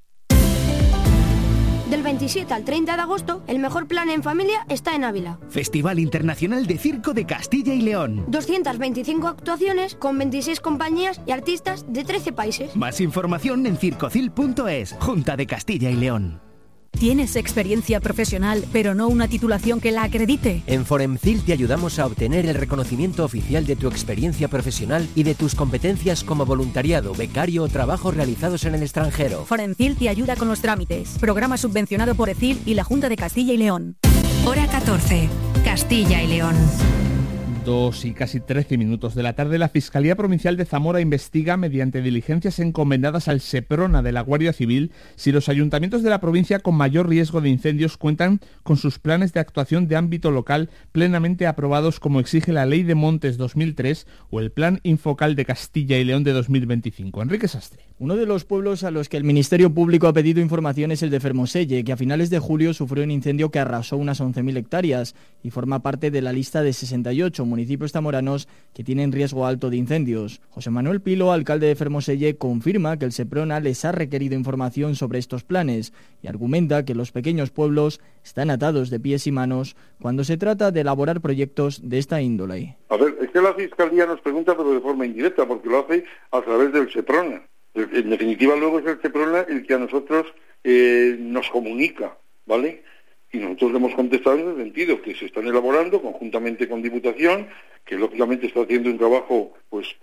Del 27 al 30 de agosto, el mejor plan en familia está en Ávila.
Festival Internacional de Circo de Castilla y León.
225 actuaciones con 26 compañías y artistas de 13 países.
Más información en circocil.es, Junta de Castilla y León.
¿Tienes experiencia profesional, pero no una titulación que la acredite?
En Foremcil te ayudamos a obtener el reconocimiento oficial de tu experiencia profesional y de tus competencias como voluntariado, becario o trabajos realizados en el extranjero.
Foremcil te ayuda con los trámites. Programa subvencionado por ECIL y la Junta de Castilla y León.
Hora 14. Castilla y León.
2 y casi 13 minutos de la tarde, la Fiscalía Provincial de Zamora investiga mediante diligencias encomendadas al Seprona de la Guardia Civil si los ayuntamientos de la provincia con mayor riesgo de incendios cuentan con sus planes de actuación de ámbito local plenamente aprobados como exige la Ley de Montes 2003 o el Plan Infocal de Castilla y León de 2025. Enrique Sastre.
Uno de los pueblos a los que el Ministerio Público ha pedido información es el de Fermoselle, que a finales de julio sufrió un incendio que arrasó unas 11.000 hectáreas y forma parte de la lista de 68 municipios zamoranos que tienen riesgo alto de incendios. José Manuel Pilo, alcalde de Fermoselle, confirma que el Seprona les ha requerido información sobre estos planes y argumenta que los pequeños pueblos están atados de pies y manos cuando se trata de elaborar proyectos de esta índole.
A ver, es que la Fiscalía nos pregunta pero de forma indirecta porque lo hace a través del Seprona. En definitiva luego es el Seprona el que a nosotros nos comunica, ¿vale? Y nosotros le hemos contestado en el sentido que se están elaborando conjuntamente con Diputación, que lógicamente está haciendo un trabajo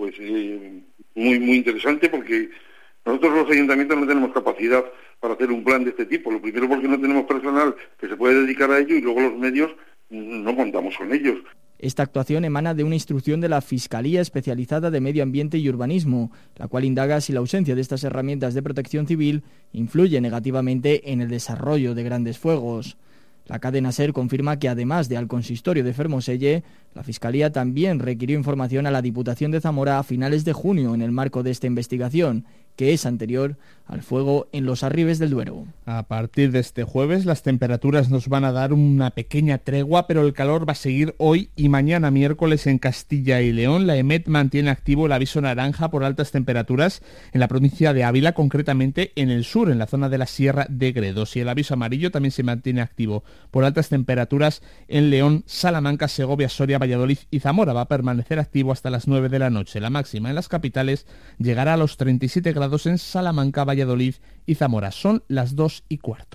muy interesante porque nosotros los ayuntamientos no tenemos capacidad para hacer un plan de este tipo. Lo primero porque no tenemos personal que se puede dedicar a ello y luego los medios no contamos con ellos.
Esta actuación emana de una instrucción de la Fiscalía Especializada de Medio Ambiente y Urbanismo, la cual indaga si la ausencia de estas herramientas de protección civil influye negativamente en el desarrollo de grandes fuegos. La cadena SER confirma que además de al consistorio de Fermoselle, la Fiscalía también requirió información a la Diputación de Zamora a finales de junio en el marco de esta investigación, que es anterior al fuego en los Arribes del Duero.
A partir de este jueves las temperaturas nos van a dar una pequeña tregua, pero el calor va a seguir hoy y mañana miércoles en Castilla y León. La EMET mantiene activo el aviso naranja por altas temperaturas en la provincia de Ávila, concretamente en el sur, en la zona de la Sierra de Gredos. Y el aviso amarillo también se mantiene activo por altas temperaturas en León, Salamanca, Segovia, Soria, Valladolid y Zamora. Va a permanecer activo hasta las 9 de la noche. La máxima en las capitales llegará a los 37 grados en Salamanca, Valladolid y Zamora. Son las 2:15.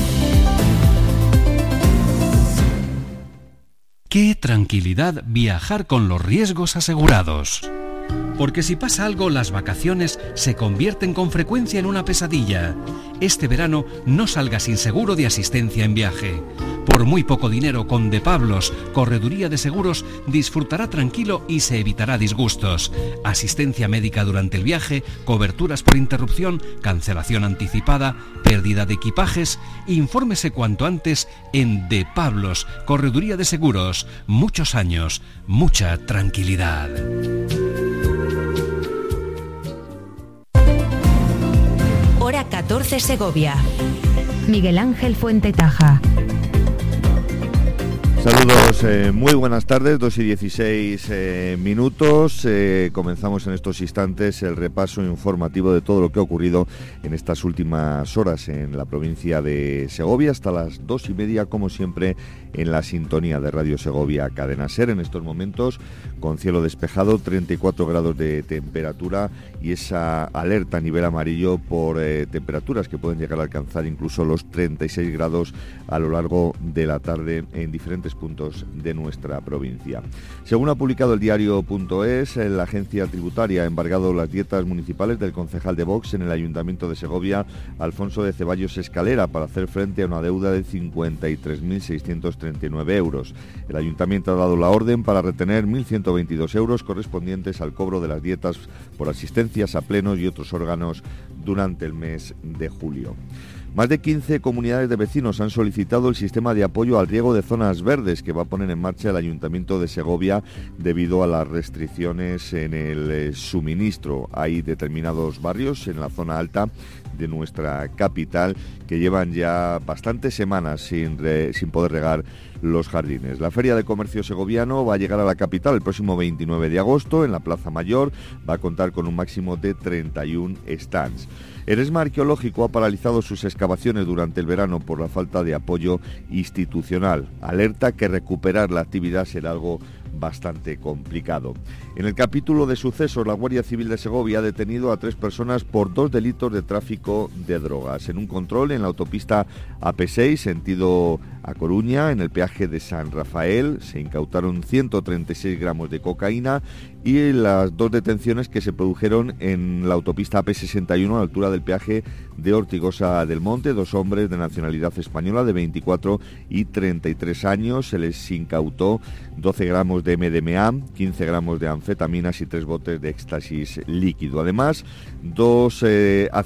Qué tranquilidad viajar con los riesgos asegurados. Porque si pasa algo, las vacaciones se convierten con frecuencia en una pesadilla. Este verano no salga sin seguro de asistencia en viaje. Por muy poco dinero, con De Pablos, Correduría de Seguros, disfrutará tranquilo y se evitará disgustos. Asistencia médica durante el viaje, coberturas por interrupción, cancelación anticipada, pérdida de equipajes. Infórmese cuanto antes en De Pablos, Correduría de Seguros. Muchos años, mucha tranquilidad.
Hora 14 Segovia. Miguel Ángel Fuentetaja.
Saludos, muy buenas tardes, 2:16 minutos. Comenzamos en estos instantes el repaso informativo de todo lo que ha ocurrido en estas últimas horas en la provincia de Segovia, hasta las 2:30, como siempre, en la sintonía de Radio Segovia Cadena SER. En estos momentos, con cielo despejado, 34 grados de temperatura y esa alerta a nivel amarillo por temperaturas que pueden llegar a alcanzar incluso los 36 grados a lo largo de la tarde en diferentes puntos de nuestra provincia. Según ha publicado el diario.es, la agencia tributaria ha embargado las dietas municipales del concejal de Vox en el Ayuntamiento de Segovia, Alfonso de Ceballos Escalera, para hacer frente a una deuda de 53.639 euros. El Ayuntamiento ha dado la orden para retener 1.122 euros correspondientes al cobro de las dietas por asistencias a plenos y otros órganos durante el mes de julio. Más de 15 comunidades de vecinos han solicitado el sistema de apoyo al riego de zonas verdes que va a poner en marcha el Ayuntamiento de Segovia debido a las restricciones en el suministro. Hay determinados barrios en la zona alta de nuestra capital que llevan ya bastantes semanas sin poder regar los jardines. La Feria de Comercio Segoviano va a llegar a la capital el próximo 29 de agosto en la Plaza Mayor. Va a contar con un máximo de 31 stands. Eresma Arqueológico ha paralizado sus excavaciones durante el verano por la falta de apoyo institucional. Alerta que recuperar la actividad será algo bastante complicado. En el capítulo de sucesos, la Guardia Civil de Segovia ha detenido a 3 personas por 2 delitos de tráfico de drogas. En un control en la autopista AP6, sentido a Coruña, en el peaje de San Rafael, se incautaron 136 gramos de cocaína, y las 2 detenciones que se produjeron en la autopista AP61 a la altura del peaje de Ortigosa del Monte, 2 hombres de nacionalidad española de 24 y 33 años. Se les incautó 12 gramos de MDMA, 15 gramos de anfetaminas y 3 botes de éxtasis líquido. Además, 2